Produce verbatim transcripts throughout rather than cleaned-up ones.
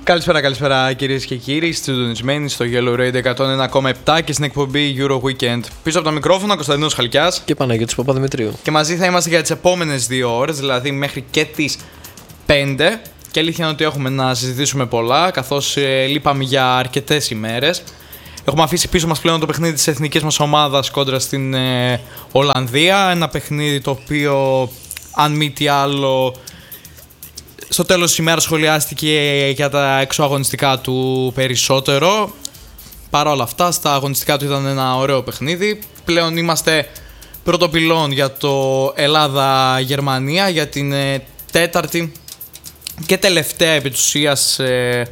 Καλησπέρα, καλησπέρα κυρίες και κύριοι. Συντονισμένοι στο Yellow Radio εκατόν ένα κόμμα επτά και στην εκπομπή Euro Weekend. Πίσω από τα μικρόφωνα, Κωνσταντίνος Χαλκιάς και Παναγιώτης Παπαδημητρίου. Και μαζί θα είμαστε για τις επόμενες δύο ώρες, δηλαδή μέχρι και τις πέντε. Και αλήθεια είναι ότι έχουμε να συζητήσουμε πολλά, καθώς ε, λείπαμε για αρκετές ημέρες. Έχουμε αφήσει πίσω μας πλέον το παιχνίδι της εθνικής μας ομάδας κόντρα στην ε, Ολλανδία. Ένα παιχνίδι το οποίο, αν μη τι άλλο, στο τέλος της ημέρας σχολιάστηκε για τα εξωαγωνιστικά του περισσότερο. Παρ' όλα αυτά, στα αγωνιστικά του ήταν ένα ωραίο παιχνίδι. Πλέον είμαστε πρωτοπυλών για το Ελλάδα-Γερμανία, για την ε, τέταρτη και τελευταία επί της ουσίας ε,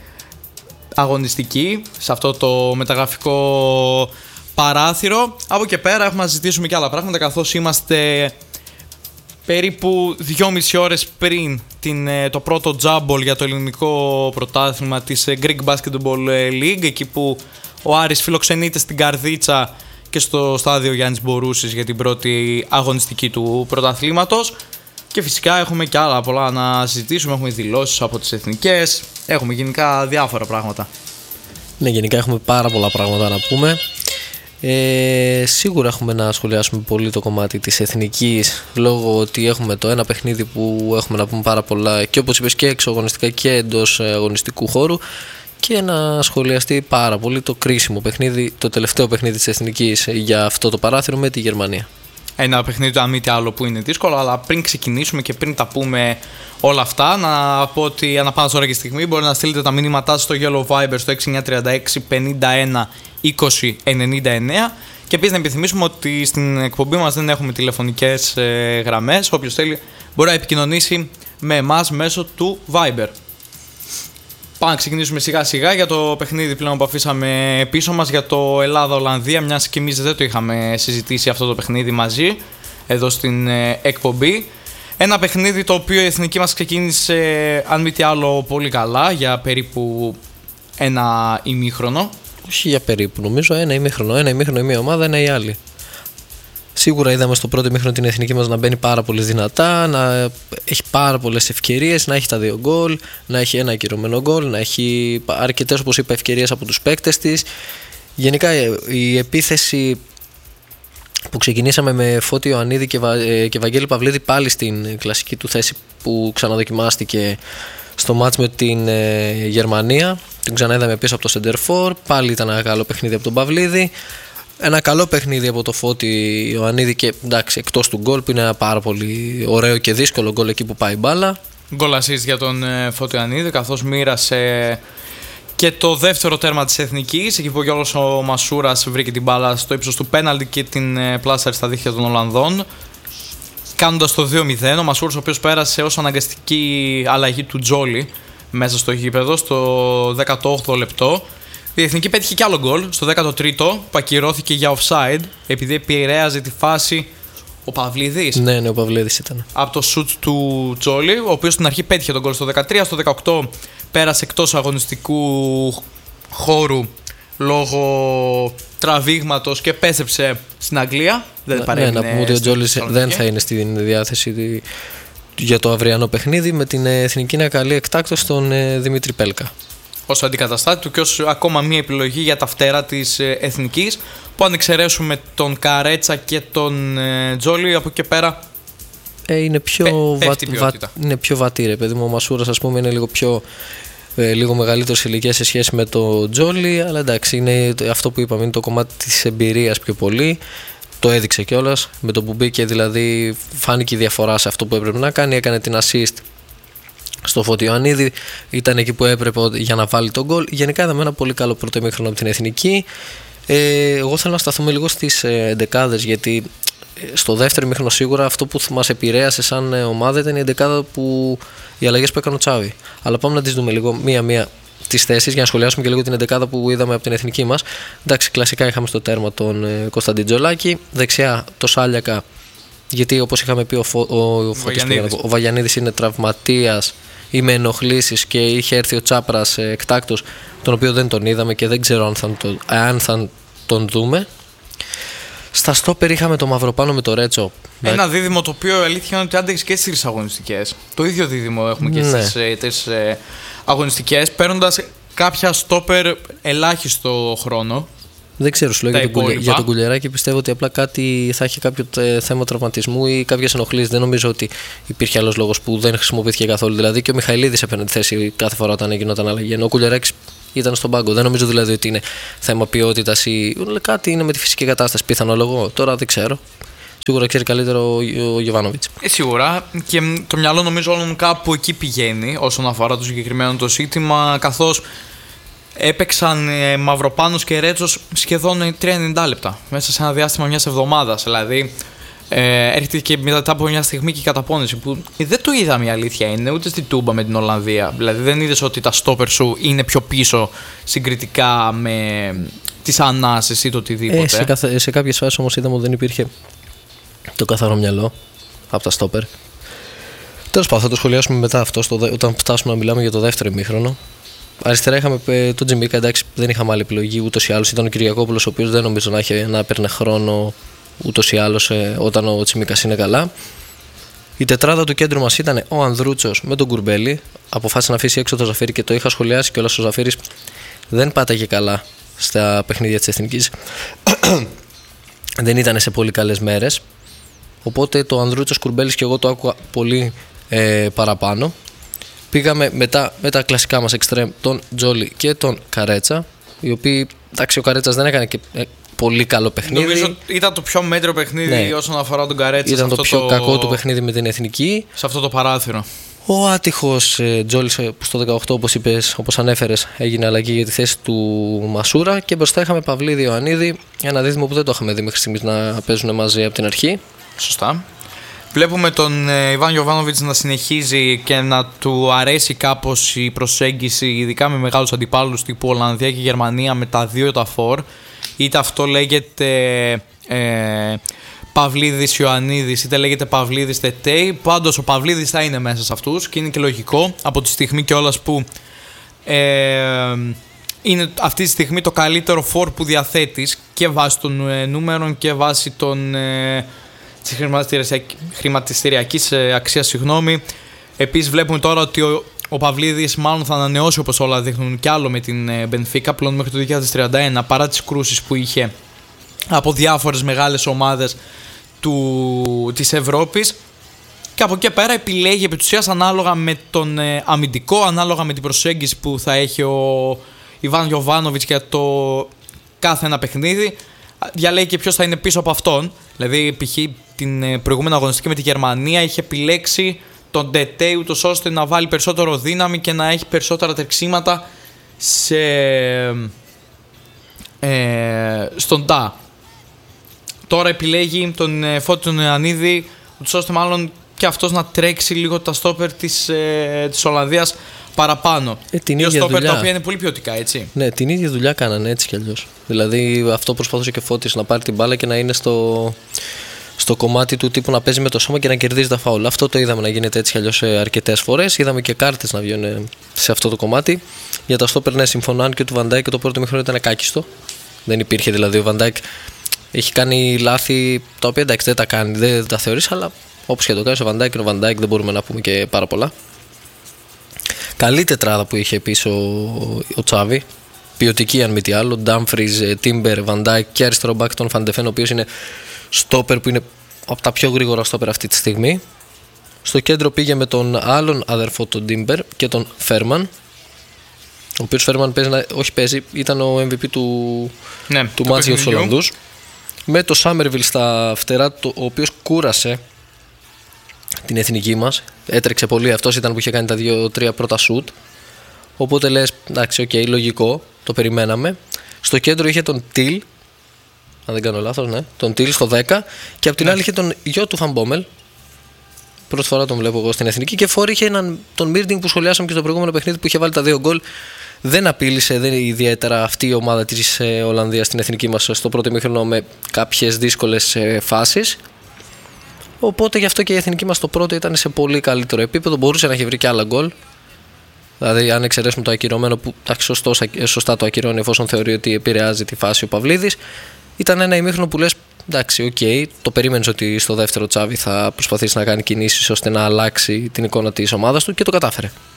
αγωνιστική σε αυτό το μεταγραφικό παράθυρο. Από εκεί πέρα έχουμε να συζητήσουμε και άλλα πράγματα, καθώς είμαστε περίπου δυόμιση ώρες πριν την, το πρώτο τζάμπολ για το ελληνικό πρωτάθλημα της Greek Basketball League, εκεί που ο Άρης φιλοξενείται στην Καρδίτσα και στο στάδιο Γιάννης Μπορούσης για την πρώτη αγωνιστική του πρωταθλήματος. Και φυσικά έχουμε και άλλα πολλά να συζητήσουμε, έχουμε δηλώσεις από τις εθνικές, έχουμε γενικά διάφορα πράγματα. Ναι, γενικά έχουμε πάρα πολλά πράγματα να πούμε. Ε, σίγουρα έχουμε να σχολιάσουμε πολύ το κομμάτι της εθνικής, λόγω ότι έχουμε το ένα παιχνίδι που έχουμε να πούμε πάρα πολλά και όπως είπες και εξωαγωνιστικά και εντός αγωνιστικού χώρου, και να σχολιαστεί πάρα πολύ το κρίσιμο παιχνίδι, το τελευταίο παιχνίδι της εθνικής για αυτό το παράθυρο με τη Γερμανία. Ένα παιχνίδι, αν μη τι άλλο, που είναι δύσκολο, αλλά πριν ξεκινήσουμε και πριν τα πούμε όλα αυτά, να πω ότι ανά πάσα ώρα και στιγμή μπορεί να στείλετε τα μήνυματά σας στο Yellow Viber στο έξι εννιά τρία έξι πενήντα ένα είκοσι ενενήντα εννέα. Και επίσης να επιθυμίσουμε ότι στην εκπομπή μας δεν έχουμε τηλεφωνικές ε, γραμμές. Όποιος θέλει μπορεί να επικοινωνήσει με εμάς μέσω του Viber. Πάμε να ξεκινήσουμε σιγά σιγά για το παιχνίδι πλέον που αφήσαμε πίσω μας, για το Ελλάδα-Ολλανδία, μιας και εμείς δεν το είχαμε συζητήσει αυτό το παιχνίδι μαζί εδώ στην ε, εκπομπή. Ένα παιχνίδι το οποίο η εθνική μας ξεκίνησε, αν μη τι άλλο, πολύ καλά, για περίπου ένα ημίχρονο. Όχι για περίπου, νομίζω ένα ημίχρονο. Ένα ημίχρονο η μία ομάδα, ένα η άλλη. Σίγουρα είδαμε στο πρώτο ημίχρονο την εθνική μας να μπαίνει πάρα πολύ δυνατά, να έχει πάρα πολλές ευκαιρίες, να έχει τα δύο γκολ, να έχει ένα ακυρωμένο γκολ, να έχει αρκετές, όπως είπα, ευκαιρίες από τους παίκτες της. Γενικά η επίθεση που ξεκινήσαμε με Φώτη Ιωαννίδη και, Βα... και Βαγγέλη Παυλίδη πάλι στην κλασική του θέση που ξαναδοκιμάστηκε στο μάτς με την ε, Γερμανία. Την ξαναείδαμε πίσω από το Σεντερφόρ. Πάλι ήταν ένα καλό παιχνίδι από τον Παυλίδη. Ένα καλό παιχνίδι από το Φώτη Ιωαννίδη και εντάξει, εκτός του γκολ που είναι ένα πάρα πολύ ωραίο και δύσκολο γκολ εκεί που πάει η μπάλα. Γκολ assist για τον ε, Φώτη Ιωαννίδη, καθώς μοίρασε και το δεύτερο τέρμα της εθνικής, εκεί που ο Γιώργος ο Μασούρας βρήκε την μπάλα στο ύψος του πέναλτι και την ε, πλάσαρε στα δίχτυα των Ολλανδών, κάνοντας το δύο μηδέν. Ο Μασούρας, ο οποίος πέρασε ως αναγκαστική αλλαγή του Τζόλι μέσα στο γήπεδο στο δέκατο όγδοο λεπτό. Η εθνική πέτυχε κι άλλο γκολ στο δέκατο τρίτο που ακυρώθηκε για offside, επειδή επηρέαζε τη φάση ο Παυλίδης. Ναι, ναι, ο Παυλίδης ήταν. Από το σουτ του Τζόλι, ο οποίος στην αρχή πέτυχε τον γκολ στο δεκατρία, στο δεκαοκτώ πέρασε εκτός αγωνιστικού χώρου λόγω τραβήγματος και πέστρεψε στην Αγγλία. Δεν ναι, ναι, να πούμε ότι ο Τζόλις δεν θα είναι στη διάθεση για το αυριανό παιχνίδι, με την εθνική να καλεί εκτάκτως στον Δημήτρη Πέλκα ως αντικαταστάτη του και ως ακόμα μία επιλογή για τα φτερά της εθνικής, που αν εξαιρέσουμε τον Καρέτσα και τον ε, Τζόλι, από εκεί πέρα ε, είναι, πιο πέ, βα, βα, είναι πιο βατή, ρε παιδί μου. Ο Μασούρας, ας πούμε, είναι λίγο πιο ε, λίγο μεγαλύτερο σε ηλικία σε σχέση με το Τζόλι, αλλά εντάξει, είναι αυτό που είπαμε, είναι το κομμάτι της εμπειρίας πιο πολύ. Το έδειξε κιόλας με το που μπήκε, δηλαδή φάνηκε η διαφορά σε αυτό που έπρεπε να κάνει. Έκανε την assist στο Φώτη Ιωαννίδη, ήταν εκεί που έπρεπε για να βάλει τον γκολ. Γενικά είδαμε ένα πολύ καλό πρώτο ημίχρονο από την εθνική. Ε, εγώ θέλω να σταθούμε λίγο στις εντεκάδες, γιατί στο δεύτερο ημίχρονο σίγουρα αυτό που μας επηρέασε σαν ομάδα ήταν η εντεκάδα που οι αλλαγές που έκανε ο Τσάβη. Αλλά πάμε να τις δούμε λίγο μία-μία τις θέσεις για να σχολιάσουμε και λίγο την εντεκάδα που είδαμε από την εθνική μας. Εντάξει, κλασικά είχαμε στο τέρμα τον Κωνσταντίν Τζολάκη, δεξιά το Σάλιακα, γιατί όπως είχαμε πει ο, Φω, ο, ο, ο Βαγιανίδης είναι τραυματίας ή με ενοχλήσεις και είχε έρθει ο Τσάπρας εκτάκτος, τον οποίο δεν τον είδαμε και δεν ξέρω αν θα, το, αν θα τον δούμε. Στα στόπερ είχαμε το Μαυροπάνο με το Ρέτσο. Ένα δίδυμο το οποίο αλήθεια είναι ότι άντεξε και στις αγωνιστικές. Το ίδιο δίδυμο έχουμε και ναι. στις τρεις αγωνιστικές, παίρνοντας κάποια στόπερ ελάχιστο χρόνο. Δεν ξέρω, σου λέω για τον, κουλε... για τον Κουλιεράκη. Πιστεύω ότι απλά κάτι θα έχει κάποιο θέμα τραυματισμού ή κάποιες ενοχλήσεις. Δεν νομίζω ότι υπήρχε άλλος λόγος που δεν χρησιμοποιήθηκε καθόλου. Δηλαδή και ο Μιχαηλίδης έπαιρνε τη θέση κάθε φορά όταν γινόταν αλλαγή. Ενώ ο Κουλιεράκης ήταν στον πάγκο. Δεν νομίζω δηλαδή ότι είναι θέμα ποιότητας ή κάτι είναι με τη φυσική κατάσταση. Πιθανό λόγο. Τώρα δεν ξέρω. Σίγουρα ξέρει καλύτερο ο Γιοβάνοβιτς. Ε, σίγουρα. Και το μυαλό νομίζω όλων κάπου εκεί πηγαίνει όσον αφορά το συγκεκριμένο το ζήτημα. Καθώς έπαιξαν ε, Μαυροπάνος και Ρέτσος σχεδόν τριακόσια ενενήντα λεπτά μέσα σε ένα διάστημα μιας εβδομάδας. Δηλαδή ε, έρχεται και μετά από μια στιγμή και η καταπώνηση που δεν το είδαμε, η αλήθεια είναι, ούτε στην Τούμπα με την Ολλανδία. Δηλαδή δεν είδες ότι τα στόπερ σου είναι πιο πίσω συγκριτικά με τις ανάσες ή το οτιδήποτε. Ε, σε, καθ, σε κάποιες φάσεις όμως είδαμε ότι δεν υπήρχε το καθαρό μυαλό από τα στόπερ. Τέλος πάντων, θα το σχολιάσουμε μετά αυτό στο, όταν φτάσουμε να μιλάμε για το δεύτερο ημίχρονο. Αριστερά είχαμε τον Τζιμίκα, εντάξει, δεν είχαμε άλλη επιλογή ούτως ή άλλως. Ήταν ο Κυριακόπουλος, ο οποίος δεν νομίζω να, είχε, να έπαιρνε χρόνο ούτως ή άλλως ε, όταν ο Τσιμίκας είναι καλά. Η τετράδα του κέντρου μας ήταν ο Ανδρούτσος με τον Κουρμπέλη. Αποφάσισε να αφήσει έξω το Ζαφύρι και το είχα σχολιάσει κιόλας. Ο Ζαφύρης δεν πάταγε καλά στα παιχνίδια της Εθνικής. Δεν ήταν σε πολύ καλές μέρες. Οπότε το Ανδρούτσος Κουρμπέλης και εγώ το άκουγα πολύ ε, παραπάνω. Πήγαμε μετά με τα κλασικά μας εξτρέμ, τον Τζόλι και τον Καρέτσα. Οι οποίοι, εντάξει, ο Καρέτσας δεν έκανε και ε, πολύ καλό παιχνίδι. Νομίζω ήταν το πιο μέτριο παιχνίδι, ναι, όσον αφορά τον Καρέτσα. Ήταν το πιο το... κακό του παιχνίδι με την Εθνική. Σε αυτό το παράθυρο. Ο άτυχος ε, Τζόλις που στο δεκαοκτώ, όπως είπες, όπως ανέφερες, έγινε αλλαγή για τη θέση του Μασούρα. Και μπροστά είχαμε Παυλίδη Ιωαννίδη, ένα δίδυμο που δεν το είχαμε δει μέχρι στιγμής να παίζουν μαζί από την αρχή. Σωστά. Βλέπουμε τον ε, Ιβάν Γιοβάνοβιτς να συνεχίζει και να του αρέσει κάπως η προσέγγιση, ειδικά με μεγάλους αντιπάλους τύπου Ολλανδία και Γερμανία, με τα δύο τα φορ. Είτε αυτό λέγεται ε, Παυλίδης Ιωαννίδης, είτε λέγεται Παυλίδης Τετέι. Πάντως ο Παυλίδης θα είναι μέσα σε αυτούς και είναι και λογικό από τη στιγμή κιόλας που ε, είναι αυτή τη στιγμή το καλύτερο φορ που διαθέτεις και βάσει των ε, νούμερων και βάσει των... Ε, της χρηματιστηριακής αξίας, συγγνώμη. Επίσης βλέπουμε τώρα ότι ο, ο Παυλίδης μάλλον θα ανανεώσει, όπως όλα δείχνουν, κι άλλο με την Μπενφίκα πλέον μέχρι το δύο χιλιάδες τριάντα ένα, παρά τις κρούσεις που είχε από διάφορες μεγάλες ομάδες του, της Ευρώπης. Και από εκεί πέρα επιλέγει επί της ουσίας ανάλογα με τον ε, αμυντικό, ανάλογα με την προσέγγιση που θα έχει ο Ιβάν Γιοβάνοβιτς για το κάθε ένα παιχνίδι. Διαλέγει και ποιος θα είναι πίσω από αυτόν. Δηλαδή, π.χ. την προηγούμενη αγωνιστική με τη Γερμανία είχε επιλέξει τον Ντετέι, ούτως ώστε να βάλει περισσότερο δύναμη και να έχει περισσότερα τρεξίματα σε, ε, στον Ντά. Τώρα επιλέγει τον Φώτη τον Ιωαννίδη, ούτως ώστε μάλλον και αυτός να τρέξει λίγο τα στόπερ της, ε, της Ολλανδίας παραπάνω. Ε, την δύο ίδια στόπερ δουλειά. τα οποία είναι πολύ ποιοτικά, έτσι. Ναι, την ίδια δουλειά κάνανε έτσι κι αλλιώς. Δηλαδή αυτό προσπαθούσε και Φώτης, να πάρει την μπάλα και να είναι στο, στο κομμάτι του τύπου να παίζει με το σώμα και να κερδίζει τα φάουλ. Αυτό το είδαμε να γίνεται έτσι κι αλλιώς αρκετές φορές. Είδαμε και κάρτες να βγαίνουν σε αυτό το κομμάτι. Για τα στόπερ, ναι, συμφωνώ, αν και του Βαντάικ και το πρώτο μήχρονο ήταν κάκιστο. Δεν υπήρχε δηλαδή. Ο Βαντάικ έχει κάνει λάθη τα οποία εντάξει δεν τα κάνει, δεν τα θεωρείς, αλλά όπως και το κάνει ο Βαντάικ είναι ο Βαντάικ, δεν μπορούμε να πούμε και πάρα πολλά. Καλή τετράδα που είχε πίσω ο Τσάβη. Ποιοτική αν μη τι άλλο. Ντάμφριζ, Τίμπερ, Βαντάικ και αριστερό μπακ τον Φαντεφέν, ο οποίος είναι στόπερ που είναι από τα πιο γρήγορα στόπερ αυτή τη στιγμή. Στο κέντρο πήγε με τον άλλον αδερφό, τον Τίμπερ και τον Φέρμαν. Ο οποίος Φέρμαν παίζει, να, όχι παίζει, ήταν ο εμ βι πι του, ναι, του μάτς για τους Ολλανδούς. Με το Σάμερβιλ στα φτερά του, ο οποίος κούρασε την εθνική μας. Έτρεξε πολύ, αυτός ήταν που είχε κάνει τα δύο-τρία πρώτα σουτ. Οπότε λες, εντάξει, οκ, okay, λογικό, το περιμέναμε. Στο κέντρο είχε τον Τιλ, αν δεν κάνω λάθος, ναι, τον Τιλ στο δέκα. Και από την ναι. άλλη είχε τον γιο του Φαμπόμελ. Πρώτη φορά τον βλέπω εγώ στην εθνική. Και φόρ είχε έναν, τον Μίρντινγκ που σχολιάσαμε και στο προηγούμενο παιχνίδι που είχε βάλει τα δύο γκολ. Δεν απείλησε, δεν ιδιαίτερα αυτή η ομάδα της ε, Ολλανδίας στην εθνική μας στο πρώτο ημίχρονο με κάποιες δύσκολες ε, φάσεις. Οπότε γι' αυτό και η εθνική μας το πρώτο ήταν σε πολύ καλύτερο επίπεδο. Μπορούσε να έχει βρει και άλλα γκολ. Δηλαδή, αν εξαιρέσουμε το ακυρωμένο, που σωστός, σωστά το ακυρώνει εφόσον θεωρεί ότι επηρεάζει τη φάση ο Παυλίδης, ήταν ένα ημίχρονο που λες, εντάξει, οκ, okay, το περίμενες ότι στο δεύτερο Τσάβη θα προσπαθήσει να κάνει κινήσεις ώστε να αλλάξει την εικόνα της ομάδας του και το κατάφερε.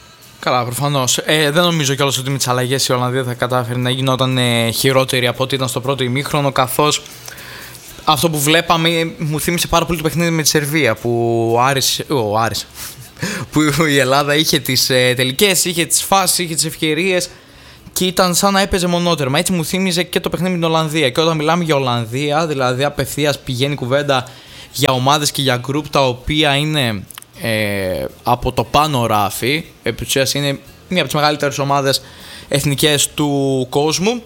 Καλά, προφανώς. Ε, δεν νομίζω κιόλας ότι με τις αλλαγές η Ολλανδία θα κατάφερε να γινόταν ε, χειρότερη από ό,τι ήταν στο πρώτο ημίχρονο, καθώς αυτό που βλέπαμε μου θύμισε πάρα πολύ το παιχνίδι με τη Σερβία, που ο Άρης, ο Άρης, που η Ελλάδα είχε τις ε, τελικές, είχε τις φάσεις, είχε τις ευκαιρίες και ήταν σαν να έπαιζε μονότερμα. Έτσι μου θύμιζε και το παιχνίδι με την Ολλανδία. Και όταν μιλάμε για Ολλανδία, δηλαδή απευθείας πηγαίνει κουβέντα για ομάδες και για γκρουπ τα οποία είναι ε, από το πάνω ράφι. Επί της ουσίας είναι μία από τις μεγαλύτερες ομάδες εθνικές του κόσμου.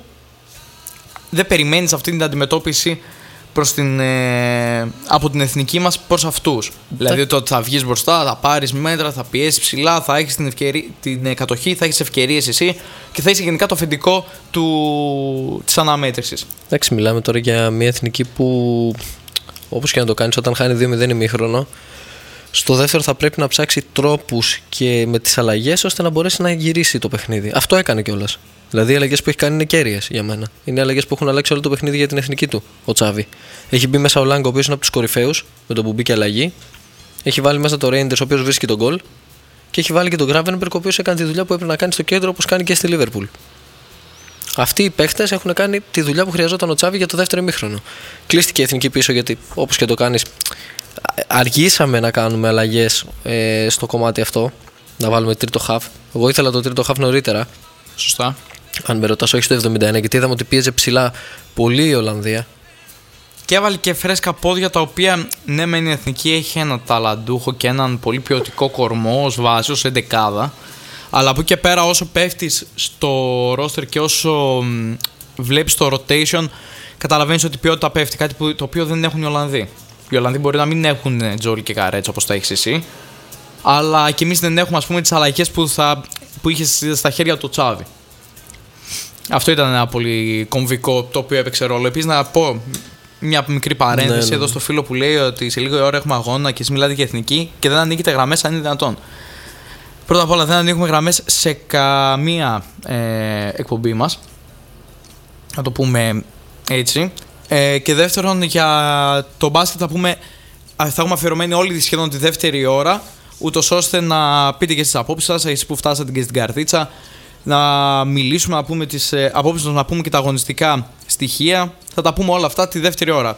Δεν περιμένεις αυτή την αντιμετώπιση προς την, ε, από την εθνική μας προς αυτούς. Δηλαδή το ότι θα βγεις μπροστά, θα πάρεις μέτρα, θα πιέσεις ψηλά, θα έχεις την, ευκαιρία, την ε, κατοχή, θα έχεις ευκαιρίες εσύ και θα είσαι γενικά το αφεντικό του, της αναμέτρησης. Εντάξει, μιλάμε τώρα για μια εθνική που, όπως και να το κάνεις, όταν χάνει δύο μηδέν ημίχρονο, στο δεύτερο θα πρέπει να ψάξει τρόπους και με τις αλλαγές ώστε να μπορέσει να γυρίσει το παιχνίδι. Αυτό έκανε κιόλας. Δηλαδή οι αλλαγές που έχει κάνει είναι κέρυες για μένα. Είναι οι αλλαγές που έχουν αλλάξει όλο το παιχνίδι για την εθνική του, ο Τσάβη. Έχει μπει μέσα ο Λάγκο, ο οποίος είναι από τους κορυφαίους, με το που μπήκε αλλαγή. Έχει βάλει μέσα το Reinders, ο οποίος βρίσκει τον γκολ. Και έχει βάλει και τον Gravenberch, ο οποίος έκανε τη δουλειά που έπρεπε να κάνει στο κέντρο, όπως κάνει και στη Liverpool. Αυτοί οι παίχτες έχουν κάνει τη δουλειά που χρειαζόταν ο Τσάβη για το δεύτερο ημίχρονο. Κλείστηκε η εθνική πίσω, γιατί όπως και το κάνεις, αργήσαμε να κάνουμε αλλαγές ε, στο κομμάτι αυτό. Να βάλουμε τρίτο χαφ. Εγώ ήθελα το τρίτο χαφ νωρίτερα. Σωστά. Αν με ρωτάς, όχι στο εβδομήντα ένα, γιατί είδαμε ότι πίεζε ψηλά πολύ η Ολλανδία. Και έβαλε και φρέσκα πόδια, τα οποία ναι, μεν η εθνική έχει ένα ταλαντούχο και έναν πολύ ποιοτικό κορμό ως βάση, ως εντεκάδα. Αλλά από εκεί και πέρα, όσο πέφτεις στο roster και όσο βλέπεις το rotation, καταλαβαίνεις ότι η ποιότητα πέφτει. Κάτι που, το οποίο δεν έχουν οι Ολλανδοί. Οι Ολλανδοί μπορεί να μην έχουν Τζόλι και Καρέτς όπως τα έχεις εσύ, αλλά και εμείς δεν έχουμε, ας πούμε, τις αλλαγές που, θα, που είχες στα χέρια του Τσάβη. Αυτό ήταν ένα πολύ κομβικό το οποίο έπαιξε ρόλο. Επίσης, να πω μια μικρή παρένθεση ναι, ναι. εδώ στο φίλο που λέει ότι σε λίγη ώρα έχουμε αγώνα και εσείς μιλάτε για εθνική και δεν ανοίγετε γραμμές αν είναι δυνατόν. Πρώτα απ' όλα, δεν ανοίγουμε γραμμές σε καμία ε, εκπομπή μας. Να το πούμε έτσι. Ε, και δεύτερον, για το μπάσκετ θα πούμε, θα έχουμε αφιερωμένη όλη σχεδόν τη δεύτερη ώρα, ούτως ώστε να πείτε και στις απόψεις σας, εσείς που φτάσατε και στην καρτίτσα, να μιλήσουμε, να πούμε τις ε, απόψεις μας, να πούμε και τα αγωνιστικά στοιχεία. Θα τα πούμε όλα αυτά τη δεύτερη ώρα.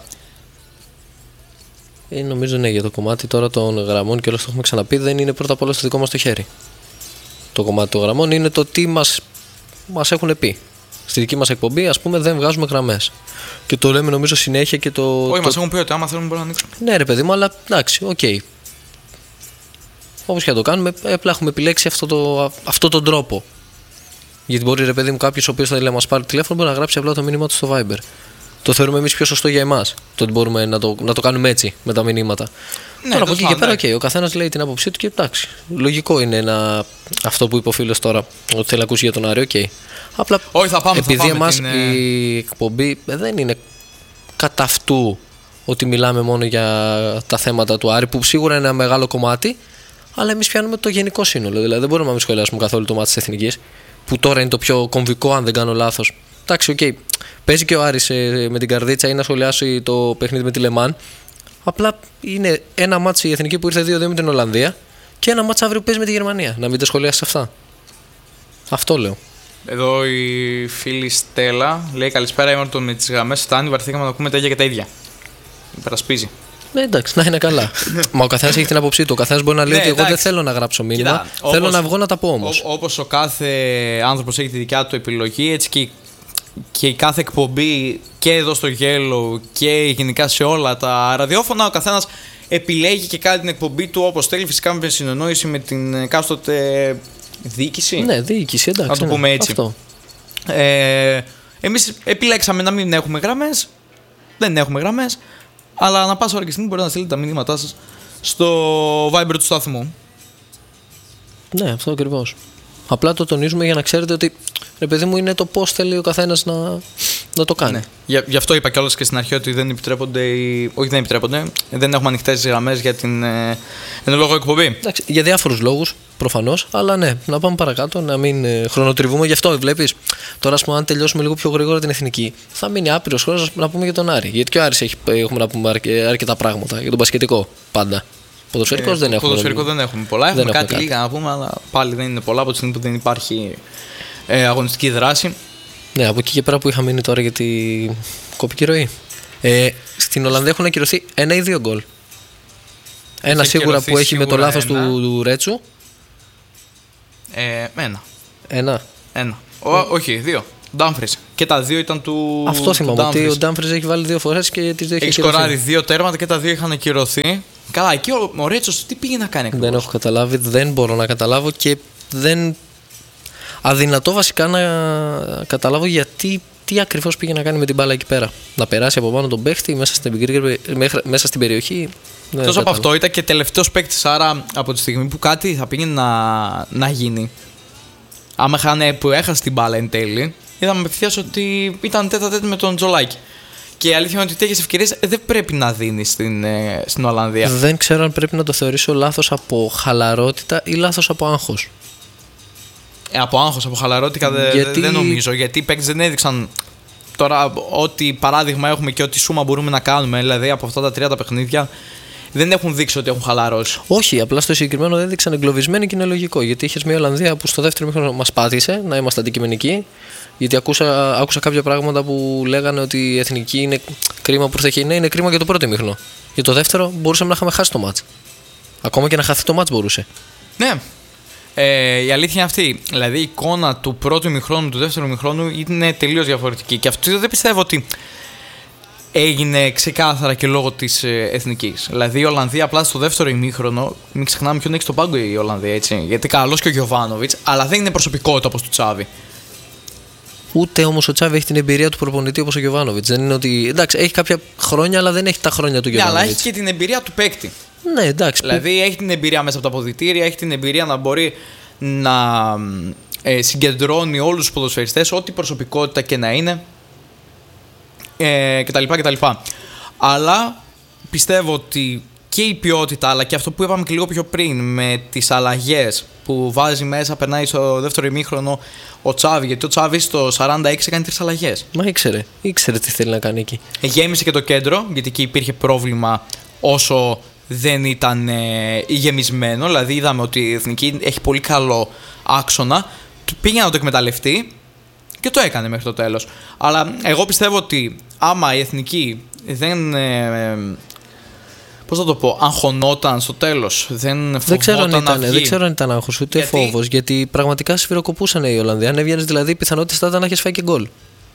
Ε, νομίζω ναι, για το κομμάτι τώρα των γραμμών και όλα το έχουμε ξαναπεί, δεν είναι πρώτα απ' όλα στο δικό μας το χέρι. Το κομμάτι των γραμμών είναι το τι μας, μας έχουν πει. Στη δική μας εκπομπή, ας πούμε, δεν βγάζουμε γραμμές. Και το λέμε νομίζω συνέχεια και το. Όχι, το... μας έχουν πει ότι άμα θέλουμε μπορούμε να ανοίξουμε. Ναι, ρε παιδί μου, αλλά εντάξει, οκ. Okay. Όπως και να το κάνουμε, απλά έχουμε επιλέξει αυτό το, αυτό τον τρόπο. Γιατί μπορεί, ρε παιδί μου, κάποιος ο οποίος θα λέει να μας πάρει τηλέφωνο, μπορεί να γράψει απλά το μήνυμά του στο Viber. Το θεωρούμε εμείς πιο σωστό για εμάς. Το ότι μπορούμε να το, να το κάνουμε έτσι με τα μηνύματα. Ναι, τώρα από εκεί και πέρα, okay, ο καθένας λέει την άποψή του και εντάξει. Λογικό είναι ένα, αυτό που είπε ο φίλος τώρα, ότι θέλει να ακούσει για τον Άρη, okay. Απλά όχι, θα πάμε, επειδή εμάς την... η εκπομπή δεν είναι κατά αυτού ότι μιλάμε μόνο για τα θέματα του Άρη, που σίγουρα είναι ένα μεγάλο κομμάτι, αλλά εμείς πιάνουμε το γενικό σύνολο. Δηλαδή δεν μπορούμε να μην σχολιάσουμε καθόλου το μάτι της Εθνικής, που τώρα είναι το πιο κομβικό, αν δεν κάνω λάθος. Εντάξει, οκ. Okay. Παίζει και ο Άρης ε, με την καρδίτσα ή να σχολιάσει το παιχνίδι με τη Λεμάν. Απλά είναι ένα μάτσι η Εθνική που ήρθε δύο δύο με την Ολλανδία και ένα μάτσι αύριο που παίζει με τη Γερμανία. Να μην τα σχολιάσει αυτά. Αυτό λέω. Εδώ η φίλη Στέλλα λέει καλησπέρα. Είμαστε με τις γραμμές. Φτάνει, βαρθήκαμε να ακούμε τα ίδια και τα ίδια. Υπερασπίζει. Ναι, εντάξει, να είναι καλά. Μα ο καθένας έχει την άποψή του. Ο καθένας μπορεί να λέει ναι, ότι εγώ εντάξει. δεν θέλω να γράψω μήνυμα. Κοίτα, θέλω όπως, να βγω να τα πω όμως. Όπως ο κάθε άνθρωπος έχει τη δικιά του επιλογή, έτσι και, και η κάθε εκπομπή και εδώ στο Yellow και γενικά σε όλα τα ραδιόφωνα, ο καθένας επιλέγει και κάνει την εκπομπή του όπως θέλει. Φυσικά με συνεννόηση με την εκάστοτε διοίκηση. Ναι, διοίκηση, εντάξει. Να το πούμε ναι, έτσι. Αυτό. Ε, εμείς επιλέξαμε να μην έχουμε γραμμές. Δεν έχουμε γραμμές. Αλλά ανά πάσα ώρα και στιγμή μπορείτε να στείλετε τα μηνύματά σας στο Viber του σταθμού. Ναι, αυτό ακριβώς. Απλά το τονίζουμε για να ξέρετε ότι, ρε παιδί μου, είναι το πώς θέλει ο καθένας να, να το κάνει. Ναι. Για, γι' αυτό είπα κιόλας και στην αρχή ότι δεν επιτρέπονται, οι... όχι δεν επιτρέπονται, δεν έχουμε ανοιχτές γραμμές για την ε, εν λόγω εκπομπή. Εντάξει, για διάφορους λόγους προφανώς, αλλά ναι, να πάμε παρακάτω, να μην ε, χρονοτριβούμε. Γι' αυτό βλέπεις, τώρα ας πούμε, αν τελειώσουμε λίγο πιο γρήγορα την εθνική, θα μείνει άπειρος χρόνος να πούμε για τον Άρη. Γιατί και ο Άρης έχει, έχουμε να πούμε αρκε, αρκετά πράγματα για τον μπασκετικό πάντα. Ποδοσφαιρικό ε, δεν έχουμε. Ποδοσφαιρικό δεν έχουμε πολλά. Έχουμε κάτι, κάτι λίγα να πούμε, αλλά πάλι δεν είναι πολλά από τη στιγμή που δεν υπάρχει ε, αγωνιστική δράση. Ναι, από εκεί και πέρα που είχα μείνει τώρα για την κοπική ροή. Ε, στην Ολλανδία έχουν ακυρωθεί ένα ή δύο γκολ. Ένα σίγουρα που έχει σίγουρα με το λάθος του, του Ρέτσου. Ε, ένα. Ένα. Ένα. Ο, όχι, δύο. Ντάμφρις. Και τα δύο ήταν του. Αυτό θυμάμαι. Ότι ο Ντάμφρις έχει βάλει δύο φορές και τις δύο έχει ακυρωθεί. Έχει σκοράρει δύο τέρματα και τα δύο είχαν ακυρωθεί. Καλά, εκεί ο, ο Ρέτσος τι πήγε να κάνει ακριβώς. Δεν έχω καταλάβει, δεν μπορώ να καταλάβω και δεν. Αδυνατό βασικά να καταλάβω γιατί. Τι ακριβώς πήγε να κάνει με την μπάλα εκεί πέρα. Να περάσει από πάνω τον παίχτη μέσα στην, μέσα στην περιοχή. Εκτός από αυτό, ήταν και τελευταίος παίκτης. Άρα από τη στιγμή που κάτι θα πήγαινε να, να γίνει, άμα είχαν, που έχασε την μπάλα εν τέλει, είδαμε απευθείας ότι ήταν τέτα τέτα με τον Τζολάκη. Και η αλήθεια είναι ότι τέτοιες ευκαιρίες δεν πρέπει να δίνει στην, στην Ολλανδία. Δεν ξέρω αν πρέπει να το θεωρήσω λάθος από χαλαρότητα ή λάθος από άγχος. Ε, από άγχος, από χαλαρότητα γιατί... δεν νομίζω. Γιατί οι παίκτες δεν έδειξαν. Τώρα, ό,τι παράδειγμα έχουμε και ό,τι σούμα μπορούμε να κάνουμε, δηλαδή από αυτά τα τριάντα παιχνίδια, δεν έχουν δείξει ότι έχουν χαλαρώσει. Όχι, απλά στο συγκεκριμένο δεν έδειξαν εγκλωβισμένοι και είναι λογικό. Γιατί είχε μια Ολλανδία που στο δεύτερο μήχρονο μας πάτησε να είμαστε αντικειμενικοί. Γιατί ακούσα, άκουσα κάποια πράγματα που λέγανε ότι η εθνική είναι κρίμα που ήρθε. Ναι, είναι κρίμα για το πρώτο μήχρονο. Για το δεύτερο μπορούσαμε να είχαμε χάσει το μάτς. Ακόμα και να χαθεί το μάτς μπορούσε. Ναι. Ε, η αλήθεια είναι αυτή. Δηλαδή η εικόνα του πρώτου ημιχρόνου, του δεύτερου ημιχρόνου είναι τελείως διαφορετική. Και αυτό δεν πιστεύω ότι έγινε ξεκάθαρα και λόγω της ε, εθνικής. Δηλαδή η Ολλανδία απλά στο δεύτερο ημίχρονο, μην ξεχνάμε ποιον έχει στον πάγκο η Ολλανδία, έτσι. Γιατί καλός και ο Γιοβάνοβιτς, αλλά δεν είναι προσωπικότητα όπως του Τσάβη. Ούτε όμως ο Τσάβη έχει την εμπειρία του προπονητή όπως ο Γιοβάνοβιτς. Δεν είναι ότι. Εντάξει, έχει κάποια χρόνια, αλλά δεν έχει τα χρόνια του Γιοβάνοβιτς. Ναι, αλλά έχει και την εμπειρία του παίκτη. Ναι, εντάξει. Δηλαδή έχει την εμπειρία μέσα από τα αποδυτήρια, έχει την εμπειρία να μπορεί να ε, συγκεντρώνει όλους τους ποδοσφαιριστές, ό,τι προσωπικότητα και να είναι ε, κτλ, κτλ. Αλλά πιστεύω ότι και η ποιότητα, αλλά και αυτό που είπαμε και λίγο πιο πριν με τις αλλαγές που βάζει μέσα, περνάει στο δεύτερο ημίχρονο ο Τσάβη. Γιατί ο Τσάβη στο σαράντα έξι έκανε τρεις αλλαγές. Μα ήξερε, ήξερε τι θέλει να κάνει εκεί. Γέμισε και το κέντρο, γιατί εκεί υπήρχε πρόβλημα όσο δεν ήταν ε, γεμισμένο. Δηλαδή είδαμε ότι η εθνική έχει πολύ καλό άξονα. Πήγε να το εκμεταλλευτεί και το έκανε μέχρι το τέλος. Αλλά εγώ πιστεύω ότι άμα η εθνική δεν. Ε, πώς θα το πω, αγχωνόταν στο τέλος. Δεν φοβόταν δεν ξέρω αν ήταν, να βγει. Δεν ξέρω αν ήταν άγχος ούτε γιατί... φόβος. Γιατί πραγματικά σφυροκοπούσαν οι Ολλανδοί. Αν έβγαινες δηλαδή, οι πιθανότητες θα ήταν να έχεις φάει και γκολ.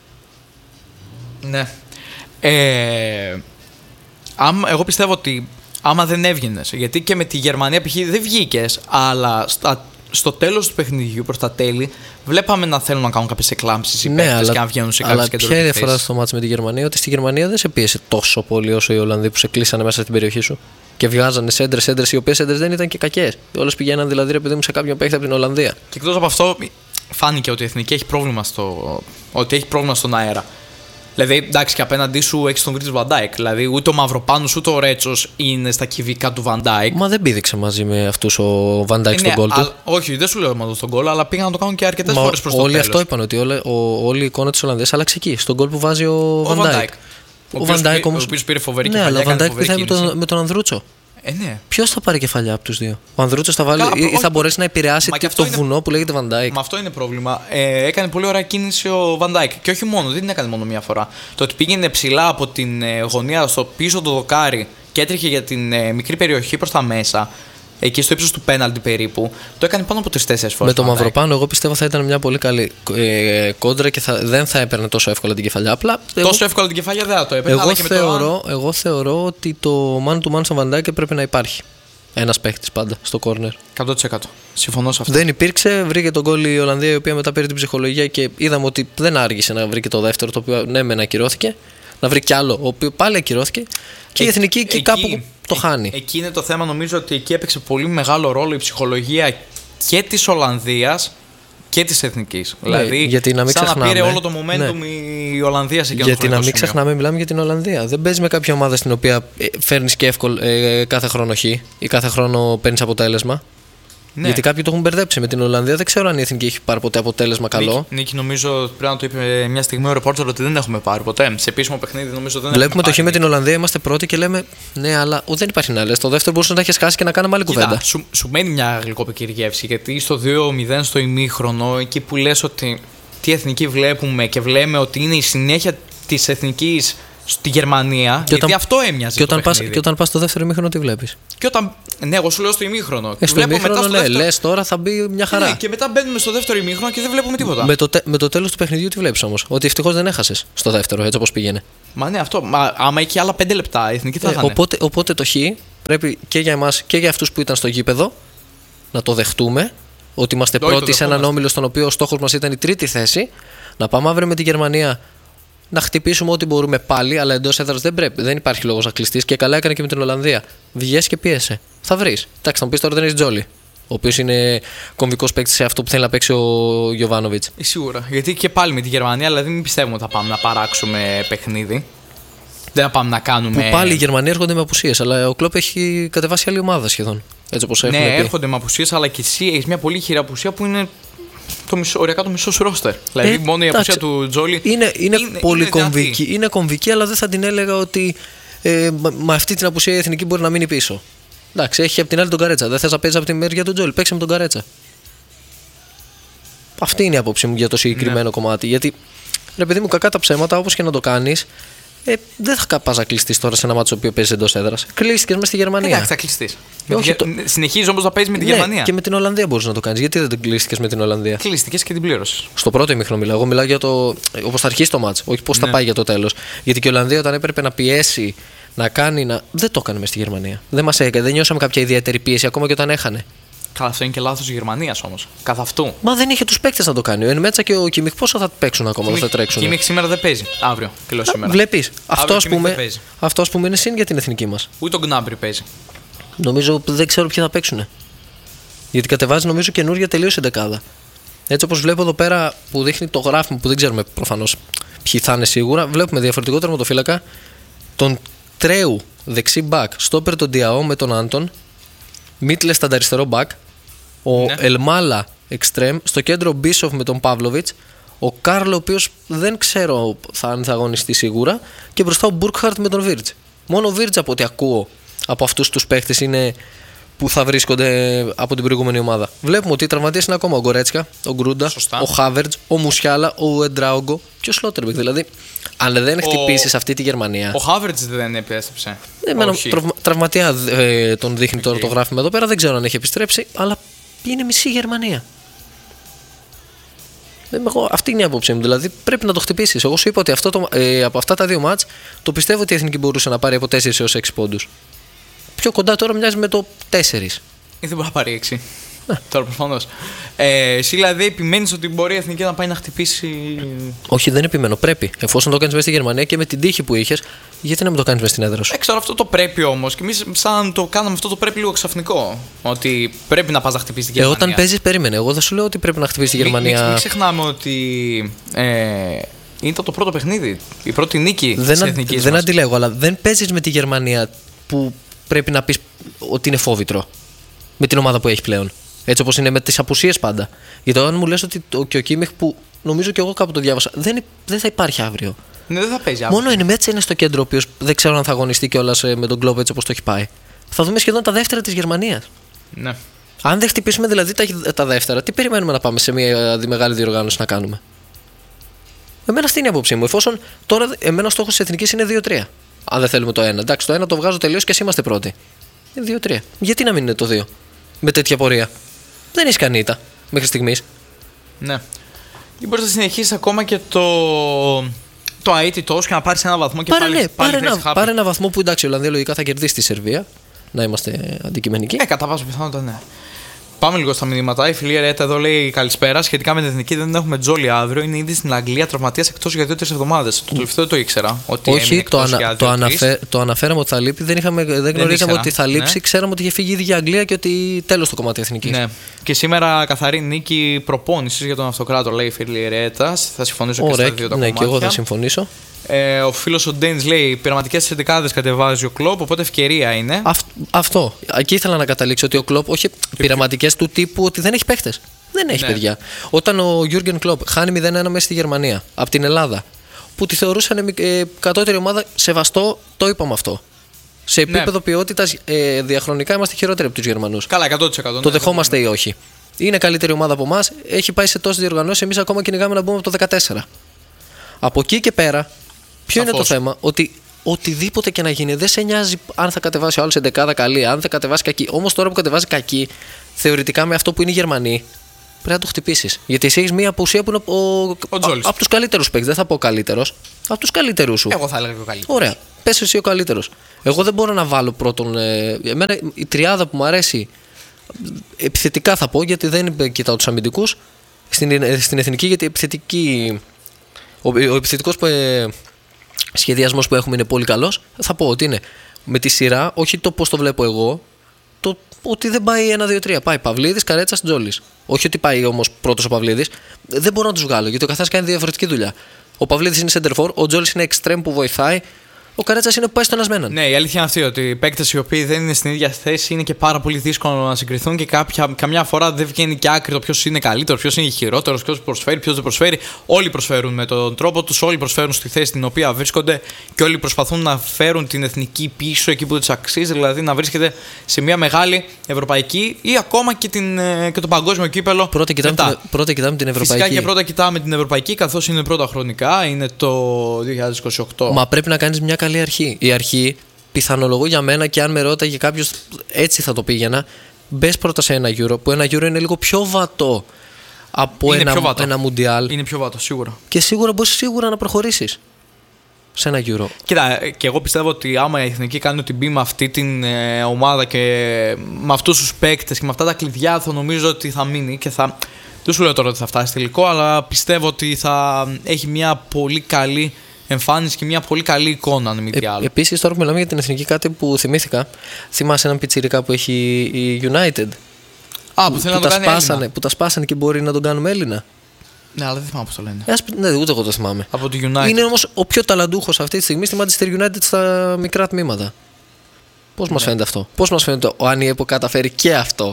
Ναι. Ε, άμα, εγώ πιστεύω ότι άμα δεν έβγαινες, γιατί και με τη Γερμανία π.χ. δεν βγήκες, αλλά στα, στο τέλος του παιχνιδιού, προς τα τέλη, βλέπαμε να θέλουν να κάνουν κάποιες εκλάμψεις οι ναι, παίκτες και να βγαίνουν σε κάποιες κεντρικές. Αλλά ποια είναι η διαφορά στο μάτς με τη Γερμανία? Ότι στη Γερμανία δεν σε πίεσε τόσο πολύ όσο οι Ολλανδοί που σε κλείσανε μέσα στην περιοχή σου και βγάζανε σέντρες, σέντρες οι οποίες σέντρες δεν ήταν και κακές. Όλες πηγαίναν δηλαδή ρε παιδί μου σε κάποιον παίκτη από την Ολλανδία. Και εκτός από αυτό, φάνηκε ότι η εθνική έχει πρόβλημα, στο, ότι έχει πρόβλημα στον αέρα. Δηλαδή, εντάξει, και απέναντί σου έχει τον Virgil van Dijk. Δηλαδή, ούτε ο Μαυροπάνος ούτε ο Ρέτσος είναι στα κυβικά του Van Dijk. Μα δεν πήδηξε μαζί με αυτούς ο Van Dijk ε, στον γκολ ναι, του. Όχι, δεν σου λέω μαζί στον γκολ, αλλά πήγαν να το κάνουν και αρκετές φορές προς το τέλος. Όλοι αυτό είπαν, ότι όλη, ο, όλη η εικόνα της Ολλανδίας άλλαξε εκεί, στον γκολ που βάζει ο, ο Van Dijk. Ο, ο Van Dijk όμως. Ο οποίος πήρε φοβερή ναι, κεφαλιά. Ναι, αλλά ο Van Dijk πήρε με, τον, με τον Ανδρούτσο. Ε, ναι. Ποιος θα πάρει κεφαλιά από τους δύο? Ο Ανδρούτσος θα, βάλει, ή θα μπορέσει να επηρεάσει το είναι... βουνό που λέγεται Van Dijk. Μα αυτό είναι πρόβλημα. Ε, έκανε πολύ ωραία κίνηση ο Van Dijk. Και όχι μόνο, δεν την έκανε μόνο μία φορά. Το ότι πήγαινε ψηλά από την ε, γωνία στο πίσω το δοκάρι και έτρεχε για την ε, μικρή περιοχή προς τα μέσα, εκεί στο ύψος του πέναλτι περίπου, το έκανε πάνω από τρεις-τέσσερις φορές. Με το Μαυροπάνο, εγώ πιστεύω θα ήταν μια πολύ καλή ε, κόντρα και θα, δεν θα έπαιρνε τόσο εύκολα την κεφαλιά. Απλά, εγώ, τόσο εύκολα την κεφαλιά δεν θα το έπαιρνε. Εγώ, θεωρώ, το... εγώ θεωρώ ότι το man to man στο Van Dijk πρέπει να υπάρχει. Ένας παίχτης πάντα στο corner. εκατό τοις εκατό. Συμφωνώ σε αυτό. Δεν υπήρξε, βρήκε τον γκολ η Ολλανδία, η οποία μετά πήρε την ψυχολογία και είδαμε ότι δεν άργησε να βρει και το δεύτερο, το οποίο ναι, μεν ακυρώθηκε. Να βρει κι άλλο, ο οποίο πάλι ακυρώθηκε. Και ε, η εθνική εκεί, εκεί κάπου το χάνει. Εκεί είναι το θέμα, νομίζω ότι εκεί έπαιξε πολύ μεγάλο ρόλο η ψυχολογία και της Ολλανδίας και της εθνικής. Ναι, δηλαδή, γιατί να μην σαν ξεχνάμε, να πήρε όλο το momentum ναι. η Ολλανδία σε εκείνο το Γιατί να μην ξεχνάμε, μιλάμε για την Ολλανδία. Δεν παίζει με κάποια ομάδα στην οποία φέρνεις και εύκολα ε, κάθε χρόνο χ ή κάθε χρόνο παίρνεις αποτέλεσμα. Ναι. Γιατί κάποιοι το έχουν μπερδέψει με την Ολλανδία. Δεν ξέρω αν η εθνική έχει πάρει ποτέ αποτέλεσμα καλό. Νίκη, Νίκη, νομίζω πρέπει να το είπε μια στιγμή ο ρεπόρτερ ότι δεν έχουμε πάρει ποτέ. Σε επίσημο παιχνίδι νομίζω δεν Βλέπουμε το χ πάρει. με την Ολλανδία, είμαστε πρώτοι και λέμε ναι, αλλά ο, δεν υπάρχει να λες. Το δεύτερο μπορούσε να έχει χάσει και να κάναμε άλλη Κοίτα, κουβέντα. Σου, σου μένει μια γλυκοπικύρη γεύση γιατί στο δύο μηδέν στο ημίχρονο, εκεί που λες ότι τι εθνική βλέπουμε και βλέπουμε ότι είναι η συνέχεια της εθνικής στη Γερμανία. Και γιατί όταν- αυτό έμοιαζε. Και το όταν, πας, παιχνίδι. και όταν πας στο δεύτερο ημίχρονο, τι βλέπεις. Και όταν. Ναι, εγώ σου λέω στο ημίχρονο. Ε, στο Βλέπω ημίχρονο, μετά στο ναι, δεύτερο... λες τώρα θα μπει μια χαρά. Ναι, και μετά μπαίνουμε στο δεύτερο ημίχρονο και δεν βλέπουμε τίποτα. Με το, τε- με το τέλος του παιχνιδιού, τι βλέπεις όμως. Ότι ευτυχώς δεν έχασες στο δεύτερο, έτσι όπως πήγαινε. Μα ναι, αυτό. Μα, άμα έχει άλλα πέντε λεπτά, η εθνική θα Ε, είχαν. οπότε, οπότε το χ πρέπει και για εμάς και για αυτούς που ήταν στο γήπεδο να το δεχτούμε. Ότι είμαστε Όχι, το πρώτοι σε έναν δεχόμαστε. όμιλο στον οποίο ο στόχος μας ήταν η τρίτη θέση. Να πάμε αύριο με τη Γερμανία να χτυπήσουμε ό,τι μπορούμε πάλι, αλλά εντός έδρας δεν πρέπει. Δεν υπάρχει λόγος να κλειστείς και καλά έκανε και με την Ολλανδία. Βγες και πίεσε. Θα βρεις. Εντάξει, θα μου πεις τώρα δεν έχει Τζόλι. Ο οποίος είναι κομβικός παίκτης σε αυτό που θέλει να παίξει ο Γιοβάνοβιτς. Ε, Σίγουρα. Γιατί και πάλι με τη Γερμανία, δηλαδή μην πιστεύουμε ότι θα πάμε να παράξουμε παιχνίδι. Δεν θα πάμε να κάνουμε. Που πάλι οι Γερμανοί έρχονται με απουσίες, αλλά ο Κλόπ έχει κατεβάσει άλλη ομάδα σχεδόν. Έτσι όπως Ναι, έχουμε πει. έρχονται με απουσίες, αλλά και εσύ έχει μια πολύ χειρή απουσία που είναι το μισό, οριακά το μισό σου ρόστερ. Δηλαδή, Ε, μόνο η εντάξει. απουσία του Τζόλι. Είναι, είναι, είναι- πολύ είναι δυνατή. κομβική. Είναι κομβική, αλλά δεν θα την έλεγα ότι ε, με- με αυτή την απουσία η εθνική μπορεί να μείνει πίσω. Εντάξει, έχει από την άλλη τον Καρέτσα. Δεν θε να παίζει από τη μεριά του Τζόλι. Παίξε με τον Καρέτσα. Αυτή είναι η άποψή μου για το συγκεκριμένο Ναι. κομμάτι. Γιατί ρε παιδί μου, κακά τα ψέματα, όπως και να το κάνει, ε, δεν θα πα να κλειστεί τώρα σε ένα μάτσο που παίζει εντό έδρα. Κλείστηκε μέσα στη Γερμανία. Εντάξει, θα κλειστεί. όχι, το- Συνεχίζει όμω να παίζει με τη Ναι, Γερμανία. και με την Ολλανδία μπορεί να το κάνει. Γιατί δεν κλείστηκε με την Ολλανδία. Κλείστηκε και την πλήρωσε. Στο πρώτο ημίχρονο μιλάω. Εγώ μιλάω για το. Όπω θα αρχίσει το μάτς, όχι πώ θα Ναι. πάει για το τέλο. Γιατί και η Ολλανδία όταν έπρεπε να πιέσει, να κάνει. Να... Δεν το έκανε μες στη Γερμανία. Δεν μα έκανε. Δεν νιώσαμε κάποια ιδιαίτερη πίεση ακόμα και όταν έχανε. Καλά, αυτό είναι και λάθο τη Γερμανία όμω. Καθ' αυτού. Μα δεν είχε του παίκτε να το κάνει. Ο Ενμέτσα και ο Κιμιχ πόσο θα παίξουν ακόμα, δεν θα τρέξουν. Κίμιχ σήμερα δεν παίζει. Αύριο. Και λέω σήμερα. Βλέπει. Αυτό α Κίμιχ δεν πούμε, παίζει. αυτό, ας πούμε είναι συν για την εθνική μα. Ούτε ο Γκνάμπρι παίζει. Νομίζω δεν ξέρω ποιοι θα παίξουν. Γιατί κατεβάζει νομίζω καινούργια τελείω εντεκάδα. Έτσι όπως βλέπω εδώ πέρα που δείχνει το γράφημα που δεν ξέρουμε προφανώς ποιοι θα είναι σίγουρα, βλέπουμε διαφορετικό τερματοφύλακα τον Τρέου δεξί μπακ, στόπερ τον Διαό με τον Άντων, Μίτλεστα αριστερό μπακ, ο Ναι. Ελμάλα εξτρέμ, στο κέντρο Μπίσοφ με τον Παύλοβιτς, ο Κάρλο ο οποίος δεν ξέρω θα, αν θα αγωνιστεί σίγουρα και μπροστά ο Μπουρκχαρτ με τον Βίρτς. Μόνο ο Βίρτς από ό,τι ακούω από αυτούς τους παίχτες είναι που θα βρίσκονται από την προηγούμενη ομάδα. Βλέπουμε ότι οι τραυματίες είναι ακόμα ο Γκορέτσκα, ο Γκρούντα, Σωστά. ο Χάβερτς, ο Μουσιάλα, ο Εντράουγκο και ο Σλότερμπεκ. Δηλαδή, αν δεν χτυπήσει αυτή τη Γερμανία. Ο Χάβερτ δεν επέστρεψε. Εμένα Όχι. τραυμα- τραυματία ε, τον δείχνει τώρα το γράφημα εδώ πέρα. Δεν ξέρω αν έχει επιστρέψει, αλλά είναι μισή Γερμανία. Ε, Εγώ, αυτή είναι η άποψή μου. Δηλαδή πρέπει να το χτυπήσει. Εγώ σου είπα ότι αυτό το, ε, από αυτά τα δύο μάτς το πιστεύω ότι η εθνική μπορούσε να πάρει από τέσσερα έως έξι πόντους. Πιο κοντά τώρα μοιάζει με το τέσσερα. Ή δεν μπορεί να πάρει έξι. Τώρα προφανώ. Ε, εσύ δηλαδή επιμένει ότι μπορεί η εθνική να πάει να χτυπήσει. Όχι, δεν επιμένω. Πρέπει. Εφόσον το κάνει μέσα στη Γερμανία και με την τύχη που είχε, γιατί να μην το κάνει μέσα στην έδρα σου. Ε, ξέρω αυτό το πρέπει όμω. Και εμεί, σαν το κάναμε αυτό το πρέπει λίγο ξαφνικό. Ότι πρέπει να πα να χτυπήσει τη Ε, Γερμανία. όταν παίζει, περίμενε. Εγώ δεν σου λέω ότι πρέπει να χτυπήσει τη Μην- Γερμανία. Μην, μην ξεχνάμε ότι. Ε, ήταν το πρώτο παιχνίδι. Η πρώτη νίκη τη Δεν, αν- εθνική. δεν αντιλέγω, αλλά δεν παίζει με τη Γερμανία που πρέπει να πει ότι είναι φόβητρο. Με την ομάδα που έχει πλέον. Έτσι όπως είναι με τις απουσίες πάντα. Γιατί όταν μου λες ότι το, και ο Κίμιχ που νομίζω και εγώ κάπου το διάβασα, δεν, δεν θα υπάρχει αύριο. Ναι, δεν θα παίζει αύριο. Μόνο ο Ενμέτσα είναι στο κέντρο, ο οποίος δεν ξέρω αν θα αγωνιστεί κιόλας με τον Κλόπ έτσι όπως το έχει πάει. Θα δούμε σχεδόν τα δεύτερα της Γερμανίας. Ναι. Αν δεν χτυπήσουμε δηλαδή τα, τα δεύτερα, τι περιμένουμε να πάμε σε μια μεγάλη διοργάνωση να κάνουμε. Εμένα αυτή είναι η άποψή μου. Εφόσον τώρα εμένα ο στόχος της εθνικής είναι δύο τρία. Αν δεν θέλουμε το ένα. Εντάξει, το ένα το βγάζω τελείως και εσύ είμαστε πρώτοι. Είναι δύο τρία. Γιατί να μην είναι το δύο με τέτοια πορεία. Δεν έχει κάνει ήττα μέχρι στιγμής. Ναι. Ή μπορεί να συνεχίσει ακόμα και το. Το αίτητό σου και να πάρει ένα βαθμό και Πάρε, πάλι, ναι, πάλι πάρε, θα ένα, είσαι happy. πάρε ένα βαθμό που εντάξει, η Ολλανδία λογικά θα κερδίσει τη Σερβία. Να είμαστε αντικειμενικοί. Ε, κατά πάσα πιθανότητα ναι. Πάμε λίγο στα μηνύματα. Η φιλία Ρέτα εδώ λέει καλησπέρα. Σχετικά με την εθνική δεν έχουμε Τζόλι αύριο. Είναι ήδη στην Αγγλία τραυματία εκτό για δύο τρει εβδομάδε. Το τελευταίο δεν το ήξερα. Ότι έμεινε Όχι, το, εκτός ανα, για το, δύο-τρεις. αναφέ, το αναφέραμε ότι θα λείπει. Δεν, είχαμε, δεν γνωρίζαμε ήξερα, ότι θα λείψει. ναι. Ξέραμε ότι είχε φύγει ήδη για Αγγλία και ότι τέλο το κομμάτι εθνική. Ναι. Και σήμερα καθαρή νίκη προπόνηση για τον Αυτοκράτο, λέει η φίλη Ρέτα. Θα συμφωνήσω και στα Ωραία, δύο τα ναι, κομμάτια. και εγώ θα συμφωνήσω. Ε, ο φίλος ο Ντένις λέει: πειραματικές εντεκάδες κατεβάζει ο Κλοπ, οπότε ευκαιρία είναι. Αυτ, αυτό. Εκεί ήθελα να καταλήξω ότι ο Κλοπ, όχι πειραματικές του τύπου ότι δεν έχει παίχτες. Δεν έχει, ναι, παιδιά. Όταν ο Γιούργεν Κλοπ χάνει μηδέν ένα μέσα στη Γερμανία από την Ελλάδα, που τη θεωρούσαν ε, κατώτερη ομάδα, σεβαστό, το είπαμε αυτό. Σε επίπεδο, ναι, ποιότητας ε, διαχρονικά είμαστε χειρότεροι από τους Γερμανούς. Καλά, εκατό τοις εκατό. Το ναι, δεχόμαστε ναι. ή όχι. Είναι καλύτερη ομάδα από εμάς, έχει πάει σε τόσες διοργανώσεις, εμείς ακόμα κυνηγάμε να μπούμε από το δεκατέσσερα. Από εκεί και πέρα, ποιο Σαφώς. είναι το θέμα, ότι οτιδήποτε και να γίνει, δεν σε νοιάζει αν θα κατεβάσει ο άλλος εντεκάδα καλή, αν θα κατεβάσει κακή. Όμως τώρα που κατεβάζει κακή, θεωρητικά με αυτό που είναι οι Γερμανοί, πρέπει να το χτυπήσεις. Γιατί εσύ έχεις μία απουσία που είναι ο, ο, από τους καλύτερους παίκτες. Δεν θα πω ο καλύτερος, από τους καλύτερους σου. Εγώ θα έλεγα ο καλύτερος. Ωραία, πες εσύ ο καλύτερος. Εγώ δεν μπορώ να βάλω πρώτον. Ε, εμένα η τριάδα που μου αρέσει, επιθετικά θα πω, γιατί δεν κοιτάω τους αμυντικούς, στην, στην εθνική, γιατί επιθετική. Ο, ο επιθετικός ε, σχεδιασμός που έχουμε είναι πολύ καλός. Θα πω ότι είναι με τη σειρά, όχι το πώς το βλέπω εγώ, το ότι δεν πάει ένα δύο τρία. Πάει Παυλίδης, Καρέτσας, Τζόλης. Όχι ότι πάει όμως πρώτος ο Παυλίδης. Δεν μπορώ να τους βγάλω, γιατί ο καθένας κάνει διαφορετική δουλειά. Ο Παυλίδης είναι center for, ο Τζόλης είναι extreme που βοηθάει. Ο Καρέτσας είναι που πάει στον ασμέναν. Ναι, η αλήθεια είναι αυτή, ότι οι παίκτες οι οποίοι δεν είναι στην ίδια θέση είναι και πάρα πολύ δύσκολο να συγκριθούν και κάποια, καμιά φορά δεν βγαίνει και άκρη το ποιος είναι καλύτερος, ποιος είναι χειρότερος, ποιος προσφέρει, ποιος δεν προσφέρει. Όλοι προσφέρουν με τον τρόπο τους, όλοι προσφέρουν στη θέση στην οποία βρίσκονται και όλοι προσπαθούν να φέρουν την εθνική πίσω εκεί που της αξίζει, δηλαδή να βρίσκεται σε μια μεγάλη ευρωπαϊκή ή ακόμα και, την, και το παγκόσμιο κύπελο. Πρώτα κοιτάμε, την, πρώτα κοιτάμε την ευρωπαϊκή. Φυσικά και πρώτα κοιτάμε την ευρωπαϊκή, καθώς είναι πρώτα χρονικά, είναι το δύο χιλιάδες είκοσι οκτώ. Μα πρέπει να κάνεις μια καλή αρχή. Η αρχή, πιθανολογώ για μένα, και αν με ρώταγε κάποιος, έτσι θα το πήγαινα. Μπες πρώτα σε ένα Euro, που ένα Euro είναι λίγο πιο βατό από είναι ένα, ένα Μουντιάλ. Είναι πιο βατό, σίγουρα. Και σίγουρα μπορείς σίγουρα να προχωρήσεις σε ένα Euro. Κοίτα, και εγώ πιστεύω ότι άμα η εθνική κάνει ότι μπει με αυτή την ε, ομάδα και με αυτούς τους παίκτες και με αυτά τα κλειδιά, θα νομίζω ότι θα μείνει και θα. Δεν σου λέω τώρα ότι θα φτάσει τελικό, αλλά πιστεύω ότι θα έχει μια πολύ καλή εμφάνιση και μια πολύ καλή εικόνα, αν μη τι άλλο. Ε, Επίσης, τώρα που μιλάμε για την εθνική, κάτι που θυμήθηκα, θυμάσαι έναν πιτσιρικά που έχει η United. Α, που θέλει να το κάνει σπάσανε, που τα σπάσανε και μπορεί να τον κάνουμε Έλληνα. Ναι, αλλά δεν θυμάμαι πώς το λένε. Ας, ναι, ούτε εγώ το θυμάμαι. Από το United. Είναι όμως ο πιο ταλαντούχος αυτή τη στιγμή στη Manchester United στα μικρά τμήματα. Πώς μας ναι. φαίνεται αυτό? Πώς μας φαίνεται ο αν η ΕΠΟ καταφέρει και αυτό?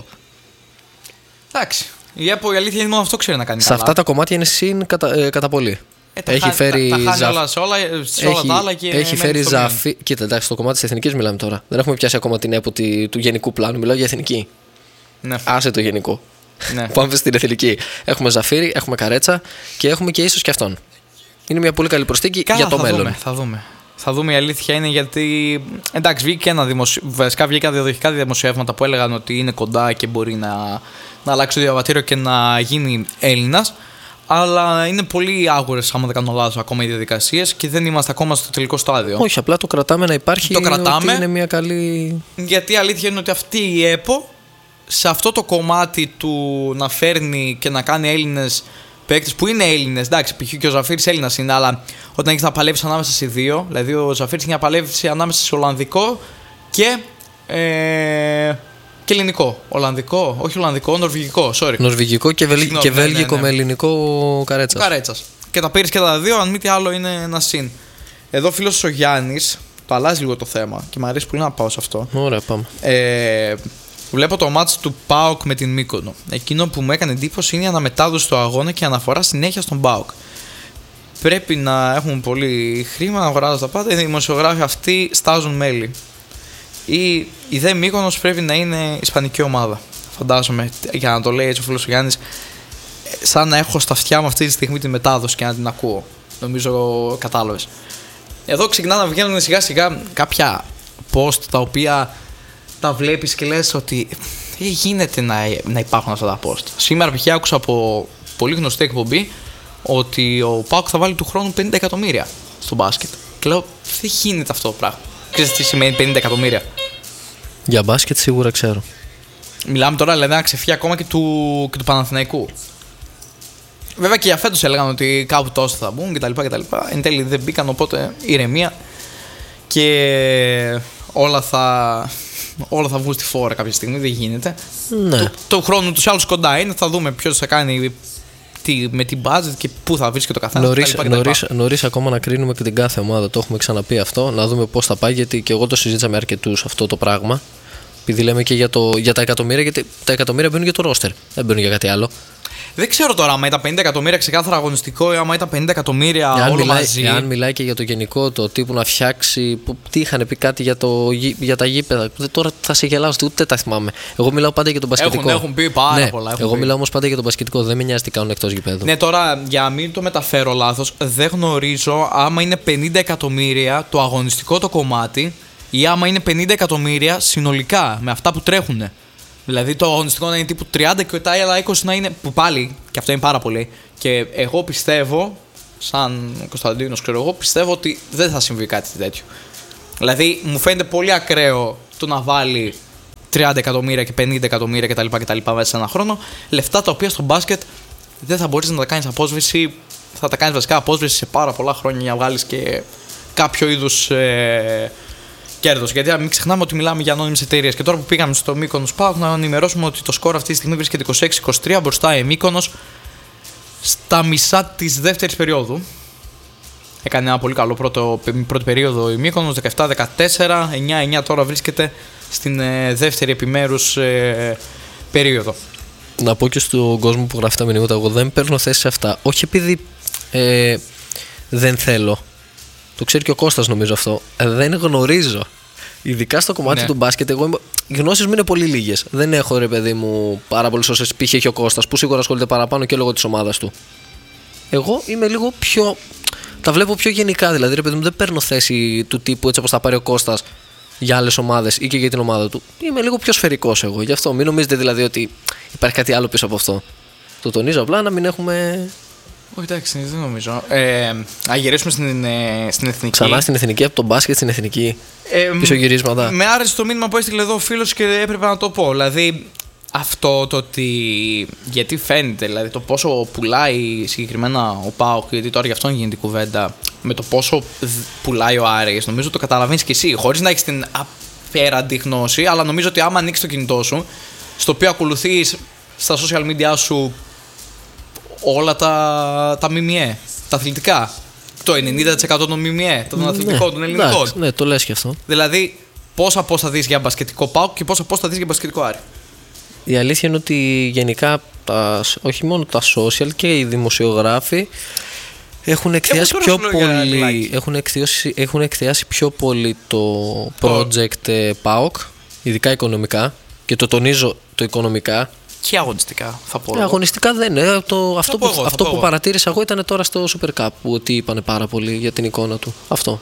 Εντάξει. Η ΕΠΟ, η αλήθεια είναι μόνο αυτό ξέρει να κάνει. Σε καλά. αυτά τα κομμάτια είναι συν κατά, ε, κατά πολύ. Ε, τα έχει χα... φέρει τα, τα χάνει ζα... όλα σε όλα, σε όλα έχει, τα άλλα και έχει φέρει Ζαφίρι. Κοίτα, εντάξει, στο κομμάτι της εθνικής μιλάμε τώρα. Δεν έχουμε πιάσει ακόμα την ΕΠΟ τη, του γενικού πλάνου. Μιλάω για εθνική. Ναι. Άσε το γενικό. Ναι. Πάμε στην εθνική. Έχουμε Ζαφίρι, έχουμε Καρέτσα και έχουμε και ίσως και αυτόν. Είναι μια πολύ καλή προσθήκη Καλά, για το θα μέλλον. Δούμε, θα δούμε. Θα δούμε, η αλήθεια είναι, γιατί. Εντάξει, βγήκε ένα δημοσιο... Βασικά βγήκαν διαδοχικά δημοσιεύματα που έλεγαν ότι είναι κοντά και μπορεί να, να αλλάξει το διαβατήριο και να γίνει Έλληνας. Αλλά είναι πολύ άγουρες, άμα δεν κάνω λάθος, ακόμα οι διαδικασίες και δεν είμαστε ακόμα στο τελικό στάδιο. Όχι, απλά το κρατάμε να υπάρχει. Το κρατάμε. Ότι είναι μια καλή. Γιατί η αλήθεια είναι ότι αυτή η ΕΠΟ, σε αυτό το κομμάτι του να φέρνει και να κάνει Έλληνες παίκτες που είναι Έλληνες, εντάξει, π.χ. και ο Ζαφίρης Έλληνας είναι, αλλά όταν έχεις να παλεύεις ανάμεσα σε δύο, δηλαδή ο Ζαφίρης έχει να παλεύει ανάμεσα σε Ολλανδικό και. Ε, και ελληνικό. Ολλανδικό, όχι Ολλανδικό, Νορβηγικό, sorry. Νορβηγικό και, βελ... Συγγνώμη, και ναι, Βέλγικο ναι, ναι. με ελληνικό Καρέτσας. Καρέτσας. Και τα πήρες και τα δύο, αν μη τι άλλο είναι ένα συν. Εδώ φίλος ο Γιάννης, το αλλάζει λίγο το θέμα και μου αρέσει πολύ να πάω σε αυτό. Ωραία, πάμε. Ε, βλέπω το μάτς του ΠΑΟΚ με την Μύκονο. Εκείνο που μου έκανε εντύπωση είναι η αναμετάδοση του αγώνα και η αναφορά συνέχεια στον ΠΑΟΚ. Πρέπει να έχουμε πολύ χρήμα να αγοράζουν τα πάντα. Οι δημοσιογράφοι αυτοί στάζουν μέλη. Η, η δε Μύκονος πρέπει να είναι ισπανική ομάδα. Φαντάζομαι, για να το λέει έτσι ο φίλος ο Γιάννης, σαν να έχω στα αυτιά μου αυτή τη στιγμή τη μετάδοση και να την ακούω. Νομίζω κατάλαβες. Εδώ ξεκινά να βγαίνουν σιγά σιγά κάποια post τα οποία τα βλέπεις και λες ότι δεν γίνεται να, να υπάρχουν αυτά τα post. Σήμερα π.χ. άκουσα από πολύ γνωστή εκπομπή ότι ο ΠΑΟΚ θα βάλει του χρόνου πενήντα εκατομμύρια στο μπάσκετ. Και λέω, δεν γίνεται αυτό το πράγμα. Ξέρεις τι σημαίνει πενήντα εκατομμύρια? Για μπάσκετ σίγουρα ξέρω. Μιλάμε τώρα δηλαδή να ξεφύγει ακόμα και του, και του Παναθηναϊκού. Βέβαια και για φέτος έλεγαν ότι κάπου τόσο θα μπουν κτλ. κτλ. Εν τέλει δεν μπήκαν, οπότε ηρεμία και όλα θα, όλα θα βγουν στη φόρα κάποια στιγμή. Δεν γίνεται. Ναι. Το, το χρόνο τους άλλους κοντά είναι. Θα δούμε ποιος θα κάνει τη, με την budget και πού θα βρίσκεται το καθένα. Νωρίς, νωρίς, νωρίς ακόμα να κρίνουμε και την κάθε ομάδα. Το έχουμε ξαναπεί αυτό. Να δούμε πώς θα πάει. Γιατί και εγώ το συζήτησα με αρκετούς αυτό το πράγμα. Επειδή λέμε και για, το, για τα εκατομμύρια, γιατί τα εκατομμύρια μπαίνουν για το ρόστερ. Δεν μπαίνουν για κάτι άλλο. Δεν ξέρω τώρα άμα ήταν πενήντα εκατομμύρια ξεκάθαρα αγωνιστικό ή άμα ήταν πενήντα εκατομμύρια εάν όλο μιλάει, μαζί. Εάν μιλάει και για το γενικό, το τύπου να φτιάξει. Που, τι είχαν πει κάτι για, το, για τα γήπεδα. Τώρα θα σε γελάσω, ούτε τα θυμάμαι. Εγώ μιλάω πάντα για τον μπασκετικό. Έχουν, έχουν πει πάρα ναι, πολλά. Εγώ πει. μιλάω όμως πάντα για τον μπασκετικό. Δεν με νοιάζει τι κάνουν εκτός γηπέδου. Ναι, τώρα για να μην το μεταφέρω λάθος, δεν γνωρίζω άμα είναι πενήντα εκατομμύρια το αγωνιστικό το κομμάτι ή άμα είναι πενήντα εκατομμύρια συνολικά με αυτά που τρέχουν. Δηλαδή το αγωνιστικό να είναι τύπου τριάντα και τα άλλα είκοσι να είναι. Που πάλι, και αυτό είναι πάρα πολύ. Και εγώ πιστεύω, σαν Κωνσταντίνος, ξέρω εγώ, πιστεύω ότι δεν θα συμβεί κάτι τέτοιο. Δηλαδή μου φαίνεται πολύ ακραίο το να βάλει τριάντα εκατομμύρια και πενήντα εκατομμύρια κτλ. κτλ μέσα σε ένα χρόνο. Λεφτά τα οποία στο μπάσκετ δεν θα μπορείς να τα κάνεις απόσβεση. Θα τα κάνεις βασικά απόσβεση σε πάρα πολλά χρόνια για να βγάλεις και κάποιο είδους ε, κέρδος. Γιατί μην ξεχνάμε ότι μιλάμε για ανώνυμες εταιρείες. Και τώρα που πήγαμε στο Μύκονος ΠΑΟΚ, να ενημερώσουμε ότι το σκορ αυτή τη στιγμή βρίσκεται είκοσι έξι είκοσι τρία μπροστά η Μύκονος στα μισά της δεύτερης περίοδου. Έκανε ένα πολύ καλό πρώτο, πρώτη περίοδο η Μύκονος, δεκαεπτά δεκατέσσερα, εννιά εννιά τώρα βρίσκεται στην ε, δεύτερη επιμέρους ε, περίοδο. Να πω και στον κόσμο που γράφει τα μηνύματα, εγώ δεν παίρνω θέση σε αυτά. Όχι επειδή ε, δεν θέλω. Το ξέρει και ο Κώστας νομίζω αυτό. Ε, δεν γνωρίζω. Ειδικά στο κομμάτι ναι. του μπάσκετ, εγώ είμαι... οι γνώσεις μου είναι πολύ λίγες. Δεν έχω ρε παιδί μου πάρα πολλές όσες π.χ. έχει ο Κώστας, που σίγουρα ασχολείται παραπάνω και λόγω της ομάδας του. Εγώ είμαι λίγο πιο. Τα βλέπω πιο γενικά, δηλαδή ρε παιδί μου, δεν παίρνω θέση του τύπου έτσι όπως θα πάρει ο Κώστας για άλλες ομάδες ή και για την ομάδα του. Είμαι λίγο πιο σφαιρικός εγώ. Γι' αυτό μην νομίζετε δηλαδή ότι υπάρχει κάτι άλλο πίσω από αυτό. Το τονίζω απλά να μην έχουμε. Όχι, εντάξει, δεν νομίζω. Ε, να γυρίσουμε στην, ε, στην εθνική. Ξανά στην εθνική, από τον μπάσκετ στην εθνική. Ε, πίσω γυρίσματα. Με άρεσε το μήνυμα που έστειλε εδώ ο φίλος και έπρεπε να το πω. Δηλαδή, αυτό το ότι. Γιατί φαίνεται, δηλαδή το πόσο πουλάει συγκεκριμένα ο ΠΑΟΚ, γιατί τώρα γι' αυτόν γίνεται η κουβέντα, με το πόσο πουλάει ο Άρης, νομίζω το καταλαβαίνεις κι εσύ, χωρίς να έχεις την απέραντη γνώση, αλλά νομίζω ότι άμα ανοίξεις το κινητό σου, στο οποίο ακολουθείς στα social media σου όλα τα, τα ΜΜΕ, τα αθλητικά. Το ενενήντα τοις εκατό των ΜΜΕ, των αθλητικών, ναι, των ελληνικών. Εντάξει, ναι, το λες και αυτό. Δηλαδή, πόσα πώς θα δεις για μπασκετικό ΠΑΟΚ και πόσα πώς θα δεις για μπασκετικό Άρη. Η αλήθεια είναι ότι γενικά, τα, όχι μόνο τα social και οι δημοσιογράφοι έχουν εκθιάσει πιο πολύ, έχουν εκθιώσει, έχουν εκθιάσει πιο πολύ το project oh. ΠΑΟΚ, ειδικά οικονομικά, και το τονίζω το οικονομικά. Και αγωνιστικά θα πω. Ε, αγωνιστικά δεν είναι. Το, αυτό που, εγώ, αυτό που παρατήρησα εγώ ήταν τώρα στο Super Cup, που ότι είπανε πάρα πολύ για την εικόνα του. Αυτό.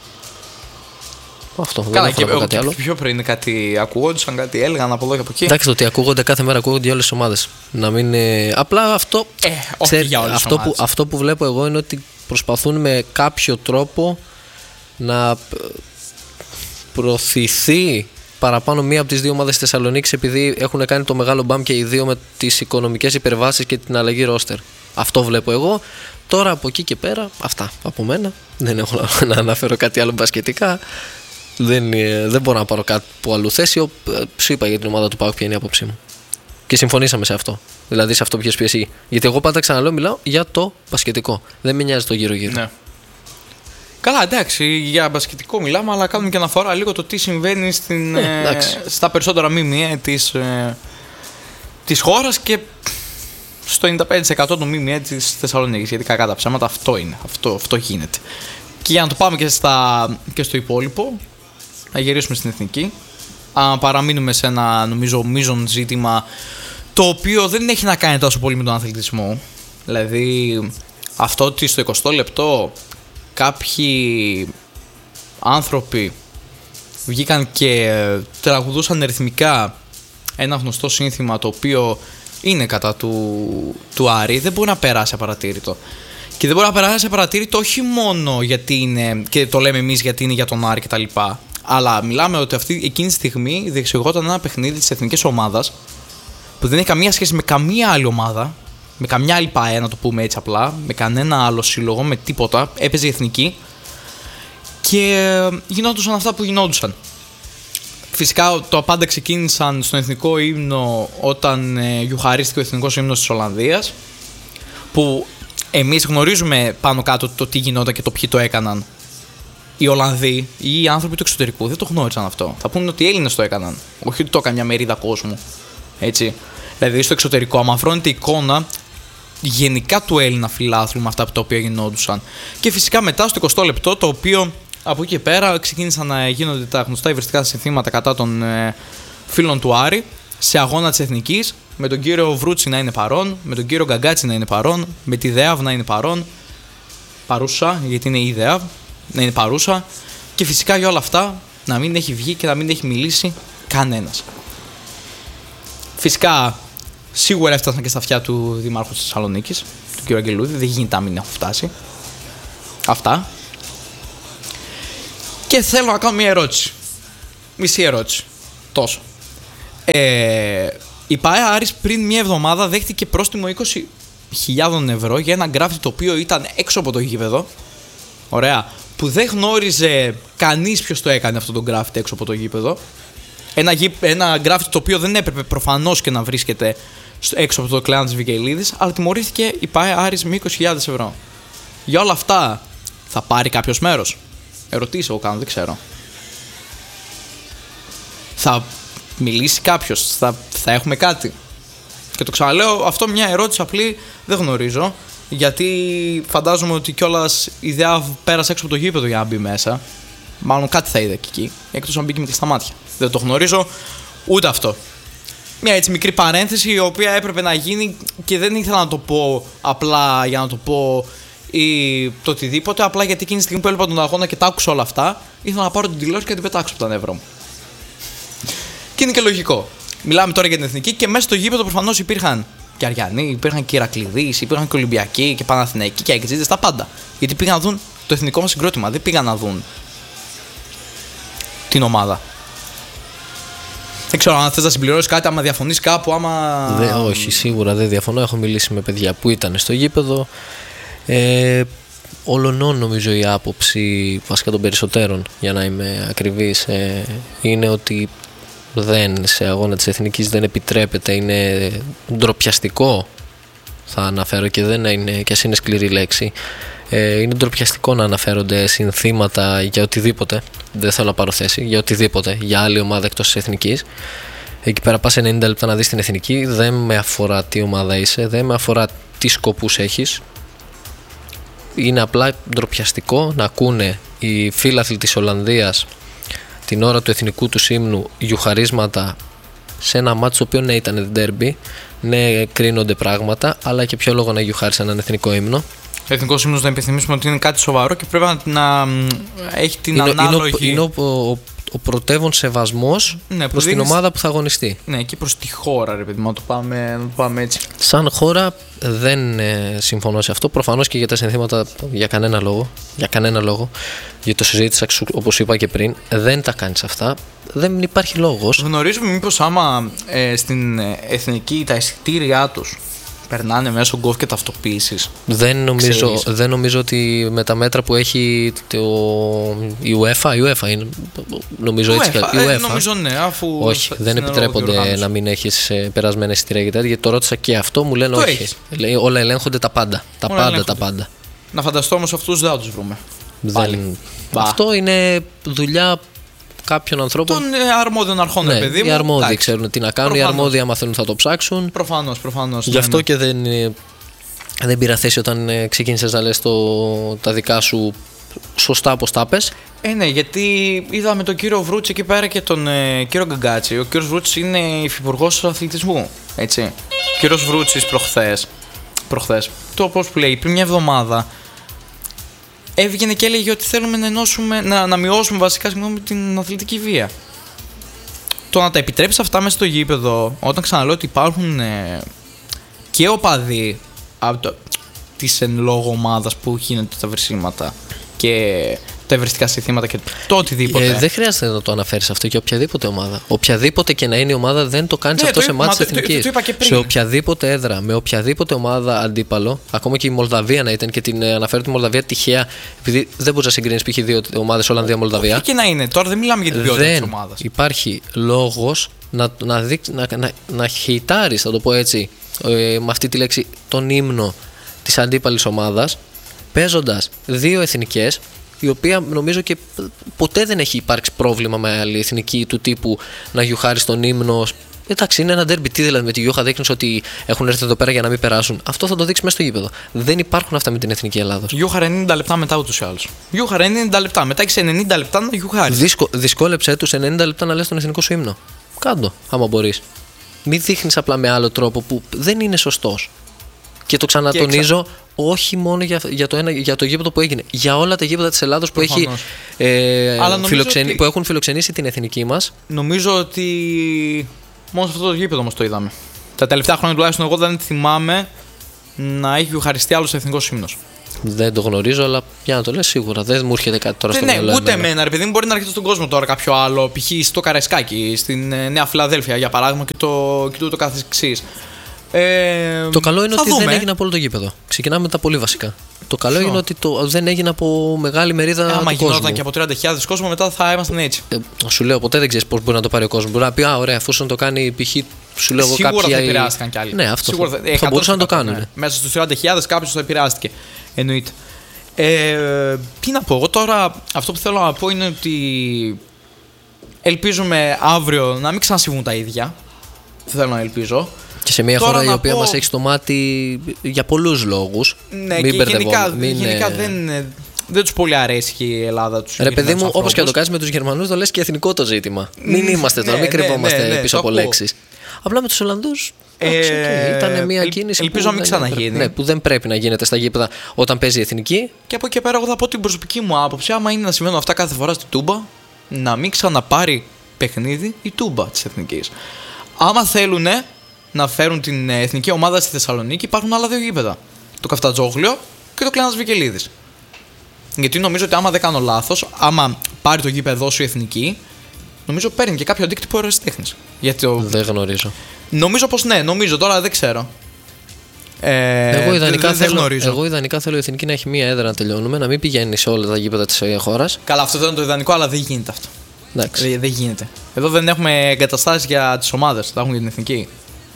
Αυτό. Καλά, δεν και έχω κάτι άλλο. Πιο πριν κάτι ακούγονταν, κάτι έλεγαν από εδώ και από εκεί. Εντάξει, το ότι ακούγονται κάθε μέρα ακούγονται για όλες τις ομάδες. Να μην. Απλά αυτό. Ε, όχι για όλες αυτό, που, αυτό που βλέπω εγώ είναι ότι προσπαθούν με κάποιο τρόπο να προωθηθεί παραπάνω μία από τις δύο ομάδες της Θεσσαλονίκης, επειδή έχουν κάνει το μεγάλο μπαμ και οι δύο με τις οικονομικές υπερβάσεις και την αλλαγή ρόστερ. Αυτό βλέπω εγώ. Τώρα από εκεί και πέρα, αυτά από μένα. Δεν έχω να αναφέρω κάτι άλλο μπασκετικά. Δεν, δεν μπορώ να πάρω κάτι που αλλού θέση. Σου είπα για την ομάδα του ΠΑΟΚ ποια είναι η άποψή μου. Και συμφωνήσαμε σε αυτό. Δηλαδή σε αυτό που έχεις πει εσύ. Γιατί εγώ πάντα ξαναλέω, μιλάω για το μπασκετικό. Δεν με νοιάζει το γύρω-γύρω. Ναι. Καλά, εντάξει, για μπασκετικό μιλάμε, αλλά κάνουμε και αναφορά λίγο το τι συμβαίνει στην, ε, ε, στα περισσότερα ΜΜΕ της, ε, της χώρας και στο ενενήντα πέντε τοις εκατό των ΜΜΕ της Θεσσαλονίκης. Γιατί κακά τα ψέματα αυτό είναι, αυτό, αυτό γίνεται. Και για να το πάμε και, στα, και στο υπόλοιπο, να γυρίσουμε στην εθνική, να παραμείνουμε σε ένα νομίζω μείζον ζήτημα, το οποίο δεν έχει να κάνει τόσο πολύ με τον αθλητισμό. Δηλαδή αυτό ότι στο εικοστό λεπτό κάποιοι άνθρωποι βγήκαν και τραγουδούσαν ρυθμικά ένα γνωστό σύνθημα το οποίο είναι κατά του, του Άρη, δεν μπορεί να περάσει απαρατήρητο. Και δεν μπορεί να περάσει απαρατήρητο όχι μόνο γιατί είναι, και το λέμε εμείς γιατί είναι για τον Άρη κτλ. Αλλά μιλάμε ότι αυτή, εκείνη τη στιγμή διεξηγόταν ένα παιχνίδι της εθνικής ομάδας που δεν έχει καμία σχέση με καμία άλλη ομάδα, με καμιά άλλη ΠΑΕ, να το πούμε έτσι απλά, με κανένα άλλο σύλλογο, με τίποτα. Έπαιζε η εθνική και γινόντουσαν αυτά που γινόντουσαν. Φυσικά το πάντα ξεκίνησαν στον εθνικό ύμνο όταν ε, γιουχαρίστηκε ο εθνικός ύμνος της Ολλανδίας, που εμείς γνωρίζουμε πάνω κάτω το τι γινόταν και το ποιοι το έκαναν. Οι Ολλανδοί ή οι άνθρωποι του εξωτερικού δεν το γνώριζαν αυτό. Θα πούνε ότι οι Έλληνες το έκαναν. Όχι ότι το έκανε μια μερίδα κόσμου. Έτσι. Δηλαδή στο εξωτερικό, αμαυρώνεται η εικόνα γενικά του Έλληνα φιλάθλου με αυτά τα οποία γινόντουσαν. Και φυσικά μετά στο εικοστό λεπτό, το οποίο από εκεί και πέρα ξεκίνησαν να γίνονται τα γνωστά υβριστικά συνθήματα κατά των ε, φίλων του Άρη σε αγώνα της Εθνικής, με τον κύριο Βρούτσι να είναι παρόν, με τον κύριο Γκαγκάτσι να είναι παρόν, με τη ΔΕΑΒ να είναι παρόν, παρούσα, γιατί είναι η ΔΕΑΒ, να είναι παρούσα, και φυσικά για όλα αυτά να μην έχει βγει και να μην έχει μιλήσει κανένας. Φυσικά, σίγουρα έφτασαν και στα αυτιά του Δημάρχου της Θεσσαλονίκης, του κ. Αγγελούδη, δεν γίνεται να μην έχουν φτάσει. Αυτά. Και θέλω να κάνω μια ερώτηση. Μισή ερώτηση. Τόσο. Ε, η ΠΑΕ Άρης πριν μια εβδομάδα δέχτηκε πρόστιμο είκοσι χιλιάδες ευρώ για ένα γκράφιτι το οποίο ήταν έξω από το γήπεδο. Ωραία. Που δεν γνώριζε κανείς ποιος το έκανε αυτό το γκράφιτι έξω από το γήπεδο. Ένα, ένα γκράφιτι το οποίο δεν έπρεπε προφανώς και να βρίσκεται έξω από το κλάν της Βικελίδης, αλλά τιμωρήθηκε η ΠΑΕ Άρης με είκοσι χιλιάδες ευρώ. Για όλα αυτά θα πάρει κάποιος μέρος? Ερωτήσεις εγώ κάνω, δεν ξέρω. Θα μιλήσει κάποιος, θα, θα έχουμε κάτι? Και το ξαναλέω, αυτό μια ερώτηση απλή, δεν γνωρίζω. Γιατί φαντάζομαι ότι κιόλας η ΔΕΑΒ πέρασε έξω από το γήπεδο για να μπει μέσα. Μάλλον κάτι θα είδε και εκεί, εκτός αν μπήκε με κλειστά μάτια. Δεν το γνωρίζω ούτε αυτό. Μια έτσι μικρή παρένθεση η οποία έπρεπε να γίνει και δεν ήθελα να το πω απλά για να το πω ή το οτιδήποτε. Απλά γιατί εκείνη τη στιγμή που έλειπα τον αγώνα και τα άκουσα όλα αυτά, ήθελα να πάρω την τηλεόραση και να την πετάξω από τα νεύρα μου. Και είναι και λογικό. Μιλάμε τώρα για την Εθνική και μέσα στο γήπεδο προφανώς υπήρχαν και Αριανοί, υπήρχαν και Ηρακλειδείς, υπήρχαν και Ολυμπιακοί και Παναθηναϊκοί και Αιγτζίδες, τα πάντα. Γιατί πήγαν να δουν το εθνικό μας συγκρότημα, δεν πήγαν να δουν την ομάδα. Δεν ξέρω αν θες να συμπληρώσεις κάτι, άμα διαφωνείς κάπου, άμα. Δε, όχι, σίγουρα δεν διαφωνώ. Έχω μιλήσει με παιδιά που ήταν στο γήπεδο. Ε, Ολονών νομίζω η άποψη βασικά των περισσότερων, για να είμαι ακριβής, ε, είναι ότι δεν, σε αγώνα της Εθνικής δεν επιτρέπεται, είναι ντροπιαστικό, θα αναφέρω, και δεν είναι, και ας είναι σκληρή λέξη, ε, είναι ντροπιαστικό να αναφέρονται συνθήματα για οτιδήποτε, δεν θέλω να πάρω θέση, για οτιδήποτε, για άλλη ομάδα εκτός της Εθνικής. Εκεί πέρα πας ενενήντα λεπτά να δεις την Εθνική, δεν με αφορά τι ομάδα είσαι, δεν με αφορά τι σκοπούς έχεις. Είναι απλά ντροπιαστικό να ακούνε οι φίλαθλοι της Ολλανδίας την ώρα του εθνικού του ύμνου γιουχαρίσματα σε ένα μάτσο το οποίο ναι ήταν ντέρμπι, ναι κρίνονται πράγματα, αλλά και ποιο λόγο να γιουχάρισαν έναν εθνικό ύμνο. Ο εθνικός ύμνος, να υπενθυμίσουμε ότι είναι κάτι σοβαρό και πρέπει να, να έχει την είναι, ανάλογη. Είναι ο, ο, ο, ο πρωτεύων σεβασμός, ναι, προς την ομάδα που θα αγωνιστεί. Ναι, και προς τη χώρα, ρε παιδί μου, να το πάμε, να το πάμε έτσι. Σαν χώρα δεν ε, συμφωνώ σε αυτό. Προφανώς και για τα συνθήματα για κανένα λόγο. Για κανένα λόγο. Γιατί το συζήτησα, όπως είπα και πριν, δεν τα κάνεις αυτά. Δεν υπάρχει λόγος. Γνωρίζουμε μήπως άμα ε, στην εθνική τα εισιτήριά τους περνάνε μέσω γκοφ και ταυτοποίησης? Δεν νομίζω, δεν νομίζω ότι με τα μέτρα που έχει το, η UEFA, η UEFA είναι, νομίζω έτσι. UEFA, η UEFA. Ε, νομίζω ναι, αφού όχι, δεν επιτρέπονται να μην έχεις περασμένα εισιτήρια και τέτοια. Γιατί το ρώτησα και αυτό, μου λένε το όχι. Έχεις. Όλα ελέγχονται τα πάντα. Τα όλα πάντα, ελέγχονται. τα πάντα. Να φανταστώ όμως αυτούς δεν θα τους βρούμε. Δεν... Αυτό είναι δουλειά κάποιων ανθρώπων. Των αρμόδιων αρχών, ναι, παιδί μου. Οι αρμόδιοι εντάξει. ξέρουν τι να κάνουν. Προφανώς. Οι αρμόδιοι, άμα θέλουν, θα το ψάξουν. Προφανώς, προφανώς. Γι' αυτό ναι, και δεν, δεν πήρα θέση όταν ξεκίνησες να λες το, τα δικά σου σωστά, όπως τα πες. Ε, ναι, γιατί είδαμε τον κύριο Βρούτσι εκεί πέρα και τον ε, κύριο Γκαγκάτσι. Ο κύριος Βρούτσι είναι υφυπουργός αθλητισμού. Έτσι. Ο κύριος Βρούτσις προχθές. Προχθές. Το πώς που λέει, πριν μια εβδομάδα. Έβγαινε και έλεγε ότι θέλουμε να, ενώσουμε, να, να μειώσουμε βασικά συγγνώμη, την αθλητική βία. Το να τα επιτρέψει αυτά μέσα στο γήπεδο, όταν ξαναλέω ότι υπάρχουν ε, και οπαδοί από το, της εν λόγω ομάδας που γίνονται τα βρυσίματα και τα ευριστικά συνθήματα και το οτιδήποτε. Ε, δεν χρειάζεται να το αναφέρεις αυτό για οποιαδήποτε ομάδα. Οποιαδήποτε και να είναι η ομάδα, δεν το κάνεις ναι, αυτό το, σε μάτς της Εθνικής. Σε οποιαδήποτε έδρα, με οποιαδήποτε ομάδα αντίπαλο, ακόμα και η Μολδαβία να ήταν, και την αναφέρω τη Μολδαβία τυχαία, επειδή δεν μπορείς να συγκρίνεις π.χ. δύο ομάδες Ολλανδία-Μολδαβία. Και να είναι, τώρα δεν μιλάμε για την ποιότητα της ομάδας. Υπάρχει λόγος να, να, να, να, να, να χειτάρεις, θα το πω έτσι, ε, με αυτή τη λέξη, τον ύμνο της αντίπαλης ομάδας, παίζοντας δύο εθνικές, η οποία νομίζω και ποτέ δεν έχει υπάρξει πρόβλημα με άλλη εθνική του τύπου να γιουχάρει στον ύμνο. Εντάξει, είναι ένα ντέρμπι. Τι δηλαδή με τη Γιούχα δείχνει ότι έχουν έρθει εδώ πέρα για να μην περάσουν. Αυτό θα το δείξει μέσα στο γήπεδο. Δεν υπάρχουν αυτά με την εθνική Ελλάδος. Γιούχαρε ενενήντα λεπτά μετά ούτως ή άλλως. Γιούχαρε ενενήντα λεπτά. Μετά έχει ενενήντα λεπτά να γιουχάρει. Δυσκο, δυσκόλεψε τους ενενήντα λεπτά να λες τον εθνικό σου ύμνο. Κάντο, άμα μπορείς. Μην δείχνεις απλά με άλλο τρόπο που δεν είναι σωστός. Και το ξανατονίζω, και εξα... όχι μόνο για, για, το ένα, για το γήπεδο που έγινε. Για όλα τα γήπεδα της Ελλάδος που, έχει, ε, φιλοξενη... ότι... που έχουν φιλοξενήσει την εθνική μας. Νομίζω ότι μόνο σε αυτό το γήπεδο όμως το είδαμε. Τα τελευταία χρόνια τουλάχιστον εγώ δεν θυμάμαι να έχει ευχαριστεί άλλος εθνικός ύμνος. Δεν το γνωρίζω, αλλά για να το λες σίγουρα. Δεν μου έρχεται κάτι τώρα στο μυαλό. Ναι, ούτε εμένα, ρε παιδί μου, μπορεί να έρχεται στον κόσμο τώρα κάποιο άλλο. Π.χ. στο Καραϊσκάκι, στην Νέα Φιλαδέλφια για παράδειγμα και το, και το καθεξής. Ε, το καλό είναι ότι δούμε. δεν έγινε από όλο το γήπεδο. Ξεκινάμε με τα πολύ βασικά. Το καλό Ποιο? είναι ότι το, δεν έγινε από μεγάλη μερίδα. Ε, άμα του κόσμου. γινόταν και από τριάντα χιλιάδες κόσμο, μετά θα ήμασταν έτσι. Ε, σου λέω, ποτέ δεν ξέρεις πώς μπορεί να το πάρει ο κόσμος. Μπορεί να πει, α, ωραία, αφού το κάνει π.χ. Σου λέω Σίγουρα κάποια... θα επηρεάστηκαν κι άλλοι. Ναι, αυτό. Σίγουρα θα, θα μπορούσαν να το κάνουν. Ναι. Μέσα στους τριάντα χιλιάδες κάποιος θα επηρεάστηκε. Εννοείται. Ε, τι να πω, εγώ τώρα αυτό που θέλω να πω είναι ότι ελπίζουμε αύριο να μην ξανασυμβούν τα ίδια. Θέλω να ελπίζω. Και σε μια τώρα χώρα η οποία πω... μας έχει στο μάτι για πολλούς λόγους. Ναι, μην και γενικά, μην... γενικά δεν, δεν τους πολύ αρέσει η Ελλάδα τους. Ρε παιδί μου, όπως και να το κάνεις με τους Γερμανούς, το λες και εθνικό το ζήτημα. Μην είμαστε τώρα, ναι, μην κρυβόμαστε ναι, ναι, ναι, πίσω από λέξεις. Απλά με τους Ολλανδούς. Ε, ήταν μια ελ, κίνηση ελπίζω που, να μην ξαναγίνει. Ναι, που δεν πρέπει να γίνεται στα γήπεδα όταν παίζει η εθνική. Και από εκεί πέρα, εγώ θα πω την προσωπική μου άποψη. Άμα είναι να συμβαίνουν αυτά κάθε φορά στη Τούμπα, να μην ξαναπάρει παιχνίδι η Τούμπα της εθνικής. Άμα θέλουν να φέρουν την εθνική ομάδα στη Θεσσαλονίκη, υπάρχουν άλλα δύο γήπεδα. Το Καφτατζόγλιο και το Κλένας Βικελίδης. Γιατί νομίζω ότι άμα δεν κάνω λάθος, άμα πάρει το γήπεδό σου η εθνική, νομίζω παίρνει και κάποιο αντίκτυπο ερασιτέχνης. Το... Δεν γνωρίζω. Νομίζω πως ναι, νομίζω τώρα δεν ξέρω. Ε, εγώ, ιδανικά δεν, θέλω, δεν γνωρίζω. εγώ ιδανικά θέλω η εθνική να έχει μία έδρα να τελειώνουμε, να μην πηγαίνει σε όλα τα γήπεδα της χώρας. Καλά, αυτό δεν είναι το ιδανικό, αλλά δεν γίνεται αυτό. Δεν, δεν γίνεται. Εδώ δεν έχουμε εγκαταστάσεις για τις ομάδες, τα έχουν για την εθνική.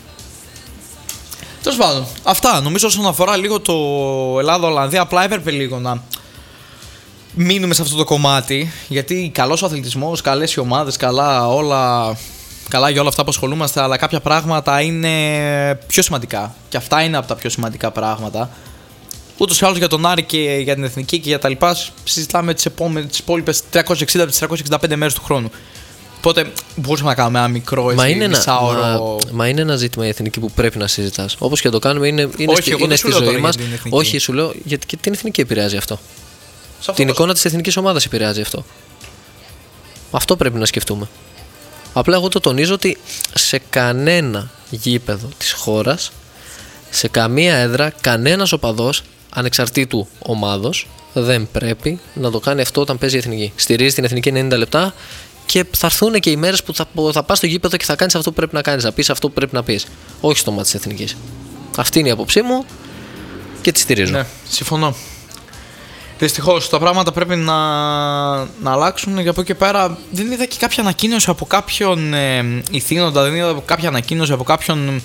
Τέλος πάντων, αυτά νομίζω όσον αφορά λίγο το Ελλάδα-Ολλανδία. Απλά έπρεπε λίγο να μείνουμε σε αυτό το κομμάτι. Γιατί καλός ο αθλητισμός, καλές οι ομάδες, καλά όλα. Καλά για όλα αυτά που ασχολούμαστε, αλλά κάποια πράγματα είναι πιο σημαντικά. Και αυτά είναι από τα πιο σημαντικά πράγματα. Ούτως ή άλλως για τον Άρη και για την εθνική και για τα λοιπά, συζητάμε τις υπόλοιπες τριακόσιες εξήντα με τριακόσιες εξήντα πέντε μέρες του χρόνου. Οπότε μπορούσαμε να κάνουμε ένα μικρό μα είναι μισάωρο. Μα, μα είναι ένα ζήτημα η εθνική που πρέπει να συζητάς. Όπως και το κάνουμε, είναι, είναι Όχι, στη, εγώ είναι δεν στη σου λέω ζωή μας. Όχι, σου λέω γιατί και την εθνική επηρεάζει αυτό. αυτό την εικόνα της εθνικής ομάδας επηρεάζει αυτό. Αυτό πρέπει να σκεφτούμε. Απλά εγώ το τονίζω ότι σε κανένα γήπεδο της χώρας, σε καμία έδρα, κανένας οπαδός ανεξαρτήτου ομάδος δεν πρέπει να το κάνει αυτό όταν παίζει η εθνική. Στηρίζει την εθνική ενενήντα λεπτά και θα έρθουν και οι μέρες που θα, θα πας στο γήπεδο και θα κάνεις αυτό που πρέπει να κάνεις, να πεις αυτό που πρέπει να πεις. Όχι στο μάτι της εθνικής. Αυτή είναι η άποψή μου και τη στηρίζω. Ναι, συμφωνώ. Δυστυχώς τα πράγματα πρέπει να, να αλλάξουν. Για από εκεί και πέρα δεν είδα και κάποια ανακοίνωση από κάποιον ε, ηθήνοντα, δεν είδα κάποια ανακοίνωση από κάποιον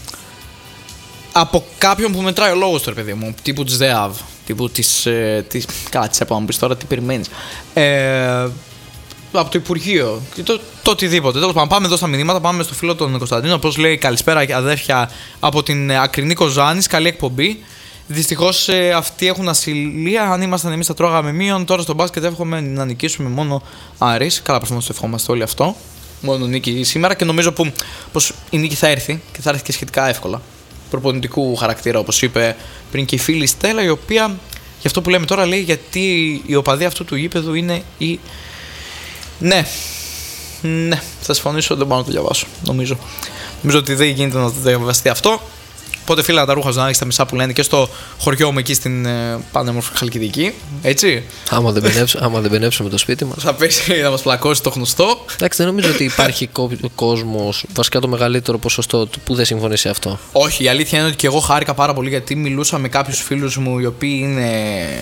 από κάποιον που μετράει ο λόγος του, ρε παιδί μου, τύπου της ΔΕΑΒ, τύπου της, ε, της καλά της ΕΠΑ, μου πεις τώρα τι περιμένεις, ε, από το Υπουργείο και το, το οτιδήποτε. Τέλος πάντων, πάμε εδώ στα μηνύματα, πάμε στο φίλο τον Κωνσταντίνο, όπως λέει καλησπέρα αδέρφια από την Ακρινή Κοζάνης, καλή εκπομπή. Δυστυχώς ε, αυτοί έχουν ασυλία. Αν ήμασταν εμείς θα τρώγαμε μείον. Τώρα στο μπάσκετ εύχομαι να νικήσουμε μόνο Άρης. Καλά, προφανώς το ευχόμαστε όλοι αυτό. Μόνο νίκη σήμερα και νομίζω που, πως η νίκη θα έρθει και θα έρθει και σχετικά εύκολα. Προπονητικού χαρακτήρα, όπως είπε πριν και η φίλη Στέλλα, η οποία για αυτό που λέμε τώρα λέει γιατί η οπαδία αυτού του γήπεδου είναι η. Ναι, ναι, θα συμφωνήσω, δεν μπορώ να το διαβάσω. Νομίζω, νομίζω ότι δεν γίνεται να το διαβαστεί αυτό. Οπότε φίλα τα ρούχα σου να έχεις τα μισά που λένε και στο χωριό μου εκεί στην ε, πανέμορφη Χαλκιδική. Έτσι. Άμα δεν, πενέψ, άμα δεν πενέψουμε το σπίτι μας. Θα πέσει να μας πλακώσει το γνωστό. Εντάξει, δεν νομίζω ότι υπάρχει κόσμος, βασικά το μεγαλύτερο ποσοστό που δεν συμφωνεί σε αυτό. Όχι, η αλήθεια είναι ότι και εγώ χάρηκα πάρα πολύ γιατί μιλούσα με κάποιους φίλους μου οι οποίοι είναι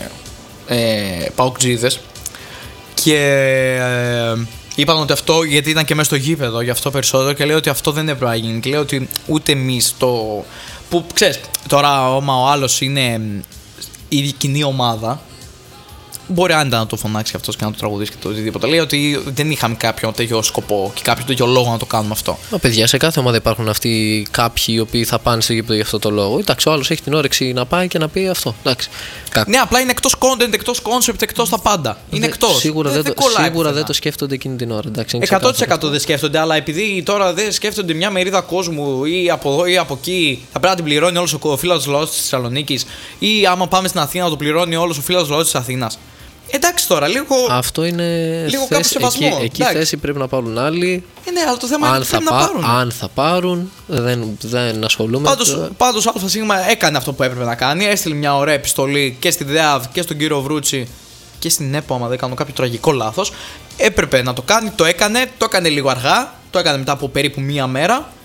ε, παοκτζίδες και ε, είπαν ότι αυτό, γιατί ήταν και μέσα στο γήπεδο, γι' αυτό περισσότερο, και λέει ότι αυτό δεν έπρεπε να γίνει. Και λέει ότι ούτε εμείς το. Που ξέρεις, τώρα άμα ο άλλος είναι η κοινή ομάδα. Μπορεί άνετα να το φωνάξει αυτό και να το τραγουδίσει και το οτιδήποτε. Λέει ότι δεν είχαμε κάποιο τέτοιο σκοπό και κάποιο τέτοιο λόγο να το κάνουμε αυτό. Μα παιδιά, σε κάθε ομάδα υπάρχουν αυτοί κάποιοι οι οποίοι θα πάνε στο γήπεδο για αυτό το λόγο. Εντάξει, ο άλλο έχει την όρεξη να πάει και να πει αυτό. Εντάξει. Ναι, απλά είναι εκτός content, εκτός concept, εκτός τα πάντα. Είναι εκτός. Σίγουρα, δεν, δεν, το, σίγουρα δεν το σκέφτονται εκείνη την ώρα. Εντάξει, εκατό τοις εκατό δεν σκέφτονται, αλλά επειδή τώρα δεν σκέφτονται μια μερίδα κόσμου ή από εδώ ή από εκεί, θα πρέπει να την πληρώνει όλος ο φίλος λαός της Θεσσαλονίκης, ή άμα πάμε στην Αθήνα να το πληρώνει όλος ο φίλος λαός της Αθήνας. Εντάξει τώρα, λίγο. Αυτό είναι. Λίγο κάποιο σεβασμό. Εκεί, εκεί θέση πρέπει να πάρουν άλλοι. Ε, ναι, αλλά το θέμα είναι ότι πρέπει πά, να πάρουν. Αν θα πάρουν, δεν, δεν ασχολούμαι. Πάντως, πάντως ΑΣ έκανε αυτό που έπρεπε να κάνει. Έστειλε μια ωραία επιστολή και στη ΔΕΑΒ και στον κύριο Βρούτσι και στην ΕΠΟ, άμα δεν κάνω κάποιο τραγικό λάθος. Έπρεπε να το κάνει, το έκανε, το έκανε λίγο αργά. Το έκανε μετά από περίπου μία μέρα.